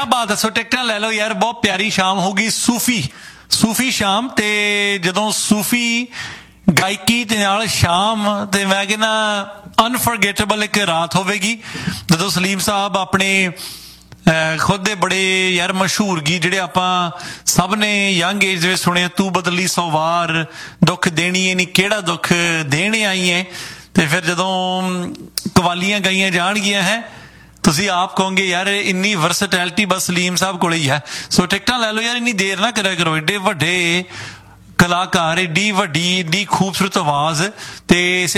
ਬਾਤ ਹੈ। ਸੋ ਟਿਕਟਾਂ ਲੈ ਲਓ ਯਾਰ, ਬਹੁਤ ਪਿਆਰੀ ਸ਼ਾਮ ਹੋਗੀ, ਸੂਫੀ ਸ਼ਾਮ। ਤੇ ਜਦੋਂ ਸੂਫੀ ਗਾਇਕੀ ਦੇ ਨਾਲ ਸ਼ਾਮ, ਤੇ ਮੈਂ ਕਹਿੰਦਾ ਅਨਫਰਗੇਟੇਬਲ ਇੱਕ ਰਾਤ ਹੋਵੇਗੀ, ਜਦੋਂ ਸਲੀਮ ਸਾਹਿਬ ਆਪਣੇ ਖੁਦ ਦੇ ਬੜੇ ਯਾਰ ਮਸ਼ਹੂਰ ਗੀਤ ਜਿਹੜੇ ਆਪਾਂ ਸਭ ਨੇ ਯੰਗ ਏਜ ਦੇ ਵਿੱਚ ਸੁਣੇ, ਤੂੰ ਬਦਲੀ 100 ਵਾਰ, ਦੁੱਖ ਦੇਣੀ ਏ ਨੀ ਕਿਹੜਾ ਦੁੱਖ ਦੇਣ ਆਈ ਹੈ, ਤੇ ਫਿਰ ਜਦੋਂ ਕਵਾਲੀਆਂ ਗਾਈਆਂ ਜਾਣਗੀਆਂ ਹੈ, ਤੁਸੀਂ ਆਪ ਕਹੋਗੇ ਯਾਰ ਇੰਨੀ ਵਰਸਟੈਲਿਟੀ ਬਸ ਸਲੀਮ ਸਾਹਿਬ ਕੋਲ ਹੀ ਹੈ। ਸੋ ਟਿਕਟਾਂ ਲੈ ਲਓ ਯਾਰ, ਇੰਨੀ ਦੇਰ ਨਾ ਕਰਿਆ ਕਰੋ। ਏਡੇ ਵੱਡੇ ਕਲਾਕਾਰ, ਏਡੀ ਵੱਡੀ ਏਡੀ ਖੂਬਸੂਰਤ ਆਵਾਜ਼। ਤੇ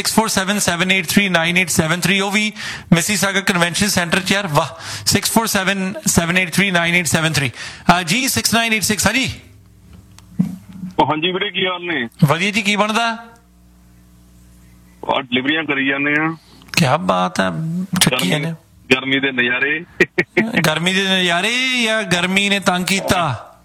6477839873 ਉਹ ਵੀ ਮਿਸੀਸਾਗਾ ਕਨਵੈਨਸ਼ਨ ਸੈਂਟਰ ਚ ਯਾਰ, ਵਾਹ। 6477839873 ਜੀ। 6986 ਹਾਂਜੀ ਹਾਂਜੀ ਵੀਰੇ, ਕੀ ਹਾਲ ਨੇ? ਵਧੀਆ ਜੀ, ਕੀ ਬਣਦਾ? ਡਿਲੀਵਰੀਆਂ ਕਰੀ ਜਾਂਦੇ ਆ। ਕੀ ਬਾਤ ਹੈ, ਚੱਕੀ ਜਾਂਦੇ। ਗਰਮੀ ਦੇ ਨਜ਼ਾਰੇ। ਗਰਮੀ ਦੇ ਨਜ਼ਾਰੇ ਜਾਂ ਗਰਮੀ ਨੇ ਤੰਗ ਕੀਤਾ?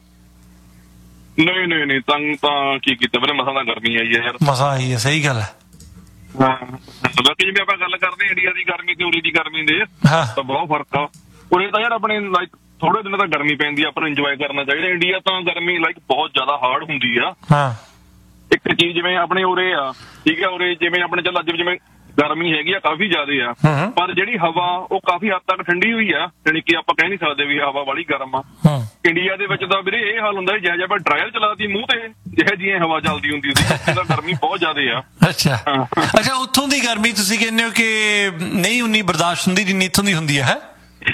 ਨਹੀਂ ਤੰਗ ਤਾਂ ਕੀ ਕੀਤਾ ਵੀਰੇ, ਮਸਾਂ ਤਾਂ ਗਰਮੀ ਆਈ ਹੈ ਯਾਰ। ਮਸਾਂ ਆਈ ਹੈ, ਸਹੀ ਗੱਲ ਹੈ। ਬਾਕੀ ਜਿਵੇਂ ਆਪਾਂ ਗੱਲ ਕਰਦੇ ਇੰਡੀਆ ਦੀ ਗਰਮੀ ਤੇ ਉਰੇ ਦੀ ਗਰਮੀ ਦੇ ਤਾਂ ਬਹੁਤ ਫਰਕ ਆ। ਉਰੇ ਤਾਂ ਯਾਰ ਆਪਣੇ ਲਾਈਕ ਥੋੜੇ ਦਿਨ ਤਾਂ ਗਰਮੀ ਪੈਂਦੀ ਆ, ਆਪਾਂ ਨੂੰ ਇੰਜੋਏ ਕਰਨਾ ਚਾਹੀਦਾ। ਇੰਡੀਆ ਤਾਂ ਗਰਮੀ ਲਾਈਕ ਬਹੁਤ ਜ਼ਿਆਦਾ ਹਾਰਡ ਹੁੰਦੀ ਆ। ਇੱਕ ਚੀਜ਼ ਜਿਵੇਂ ਆਪਣੇ ਉਰੇ ਆ, ਠੀਕ ਹੈ, ਉਰੇ ਜਿਵੇਂ ਆਪਣੇ ਚੱਲ ਅੱਜ ਜਿਵੇਂ ਗਰਮੀ ਹੈਗੀ ਆ ਕਾਫੀ ਜ਼ਿਆਦਾ ਆ, ਪਰ ਜਿਹੜੀ ਹਵਾ ਉਹ ਕਾਫੀ ਹੱਦ ਤੱਕ ਠੰਡੀ ਹੋਈ ਆ, ਯਾਨੀ ਕਿ ਆਪਾਂ ਕਹਿ ਨਹੀਂ ਸਕਦੇ ਵੀ ਹਵਾ ਵਾਲੀ ਗਰਮ ਆ। ਇੰਡੀਆ ਦੇ ਵਿੱਚ ਤਾਂ ਵੀਰੇ ਇਹ ਹਾਲ ਹੁੰਦਾ ਜਿਹੋ ਜਿਹਾ ਆਪਾਂ ਡਰਾਇਰ ਚਲਾਤੀ ਮੂੰਹ ਤੇ, ਜਿਹੋ ਜਿਹੀ ਹਵਾ ਚੱਲਦੀ ਹੁੰਦੀ ਸੀ, ਤਾਂ ਗਰਮੀ ਬਹੁਤ ਜ਼ਿਆਦਾ ਆ। ਅੱਛਾ, ਉੱਥੋਂ ਦੀ ਗਰਮੀ ਤੁਸੀਂ ਕਹਿੰਦੇ ਹੋ ਕਿ ਨਹੀਂ ਉਨੀ ਬਰਦਾਸ਼ਤ ਹੁੰਦੀ ਜਿੰਨੀ ਇੱਥੋਂ ਦੀ ਹੁੰਦੀ ਹੈ?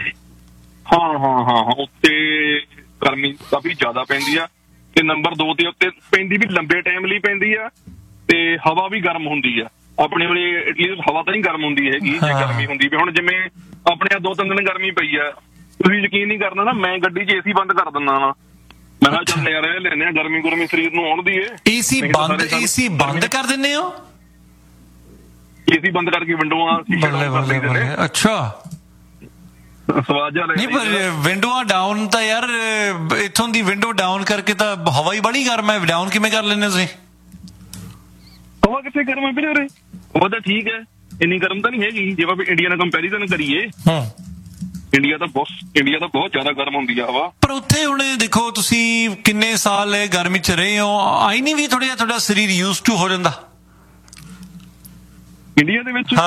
ਹਾਂ, ਉੱਥੇ ਗਰਮੀ ਕਾਫੀ ਜ਼ਿਆਦਾ ਪੈਂਦੀ ਆ। ਤੇ ਨੰਬਰ 2 ਤੇ ਉੱਤੇ ਪੈਂਦੀ ਵੀ ਲੰਬੇ ਟਾਈਮ ਲਈ ਪੈਂਦੀ ਆ, ਤੇ ਹਵਾ ਵੀ ਗਰਮ ਹੁੰਦੀ ਆ। ਆਪਣੇ ਵੇਲੇ ਐਟਲੀਸਟ ਹਵਾ ਤਾਂ ਨਹੀਂ ਗਰਮ ਹੁੰਦੀ ਹੈਗੀ ਜੇ ਗਰਮੀ ਹੁੰਦੀ ਵੀ। ਹੁਣ ਜਿਵੇਂ ਆਪਣੇ 2-3 ਦਿਨ ਗਰਮੀ ਪਈ ਆ, ਤੁਸੀਂ ਯਕੀਨ ਨਹੀਂ ਕਰਨਾ ਨਾ, ਮੈਂ ਗੱਡੀ 'ਚ ਏਸੀ ਬੰਦ ਕਰ ਦਿੰਦਾ ਵਾ। ਮੈਂ ਕਿਹਾ ਚੱਲ ਨਜ਼ਾਰੇ ਲੈਂਦੇ ਆ, ਗਰਮੀ ਸਰੀਰ ਨੂੰ ਆਉਣ ਦੀ ਏ। ਏਸੀ ਬੰਦ ਕਰ ਦਿੰਦੇ ਹੋ? ਏਸੀ ਬੰਦ ਕਰਕੇ ਵਿੰਡੋਆਂ ਅੱਛਾ ਸਵਾਦ ਜਿਹਾ ਨਹੀਂ, ਪਰ ਵਿੰਡੋਆਂ ਡਾਊਨ ਤਾਂ ਯਾਰ ਇੱਥੋਂ ਦੀ ਵਿੰਡੋ ਡਾਊਨ ਕਰਕੇ ਤਾਂ ਹਵਾ ਹੀ ਬੜੀ ਗਰਮ ਹੈ। ਡਾਊਨ ਕਿਵੇਂ ਕਰ ਲੈਂਦੇ ਤੁਸੀਂ? ਹਵਾ ਕਿੱਥੇ ਗਰਮ ਹੈ ਵੀਰੇ ਉਰੇ? ਉਹ ਤਾਂ ਠੀਕ ਹੈ, ਇੰਨੀ ਗਰਮ ਤਾਂ ਨਹੀਂ ਹੈਗੀ। ਜੇ ਆਪਾਂ ਇੰਡੀਆ ਨਾਲ ਕੰਪੈਰੀਜ਼ਨ ਕਰੀਏ, ਇੰਡੀਆ ਤਾਂ ਬਹੁਤ ਜ਼ਿਆਦਾ ਗਰਮ ਹੁੰਦੀ ਆ ਹਵਾ। ਪਰ ਉੱਥੇ ਹੁਣ ਦੇਖੋ, ਤੁਸੀਂ ਕਿੰਨੇ ਸਾਲ ਗਰਮੀ ਚ ਰਹੇ ਹੋ, ਆਈ ਨਹੀਂ ਵੀ ਥੋੜਾ ਜਿਹਾ ਤੁਹਾਡਾ ਸਰੀਰ ਯੂਜ਼ ਟੂ ਹੋ ਜਾਂਦਾ ਇੰਡੀਆ ਦੇ ਵਿੱਚ?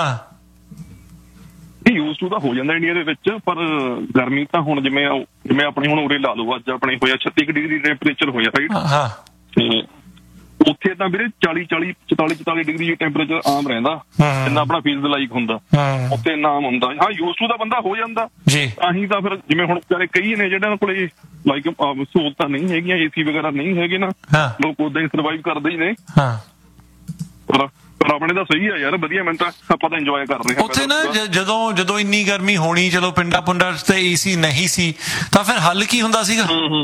ਯੂਜ਼ ਟੂ ਤਾਂ ਹੋ ਜਾਂਦਾ ਇੰਡੀਆ ਦੇ ਵਿੱਚ, ਪਰ ਗਰਮੀ ਤਾਂ ਹੁਣ ਜਿਵੇਂ ਆਪਣੇ ਹੁਣ ਉਰੇ ਲਾ ਲਓ, ਅੱਜ ਆਪਣੇ ਹੋਇਆ 36 ਡਿਗਰੀ ਟੈਂਪਰੇਚਰ ਹੋਇਆ ਰਾਈਟ, ਤੇ ਉੱਥੇ ਤਾਂ ਵੀਰੇ 44 ਡਿਗਰੀ ਟੈਂਪਰੇਚਰ ਆਮ ਰਹਿੰਦਾ, ਇੰਨਾ ਆਪਣਾ ਫੀਲਡ ਲਾਈਕ ਹੁੰਦਾ। ਉੱਥੇ ਇੰਨਾ ਆਮ ਹੁੰਦਾ। ਹਾਂ, ਯੂਜ਼ ਟੂ ਦਾ ਬੰਦਾ ਹੋ ਜਾਂਦਾ। ਅਸੀਂ ਤਾਂ ਫਿਰ ਜਿਵੇਂ ਹੁਣ ਕਈ ਨੇ ਜਿਹਨਾਂ ਕੋਲੇ ਲਾਈਕ ਸਹੂਲਤਾਂ ਨਹੀਂ ਹੈਗੀਆਂ, ਏਸੀ ਵਗੈਰਾ ਨਹੀਂ ਹੈਗੇ ਨਾ, ਲੋਕ ਉਦਾਂ ਹੀ ਸਰਵਾਈਵ ਕਰਦੇ ਹੀ ਨੇ। ਪਰ ਆਪਣੇ ਤਾਂ ਸਹੀ ਆ ਯਾਰ, ਵਧੀਆ। ਮੈਨੂੰ ਤਾਂ ਆਪਾਂ ਤਾਂ ਇੰਜੋਏ ਕਰ ਰਹੇ ਹਾਂ। ਉੱਥੇ ਨਾ ਜਦੋਂ ਇੰਨੀ ਗਰਮੀ ਹੋਣੀ, ਚਲੋ ਪਿੰਡਾਂ ਤੇ ਏਸੀ ਨਹੀਂ ਸੀ, ਤਾਂ ਫਿਰ ਹੱਲ ਕੀ ਹੁੰਦਾ ਸੀਗਾ?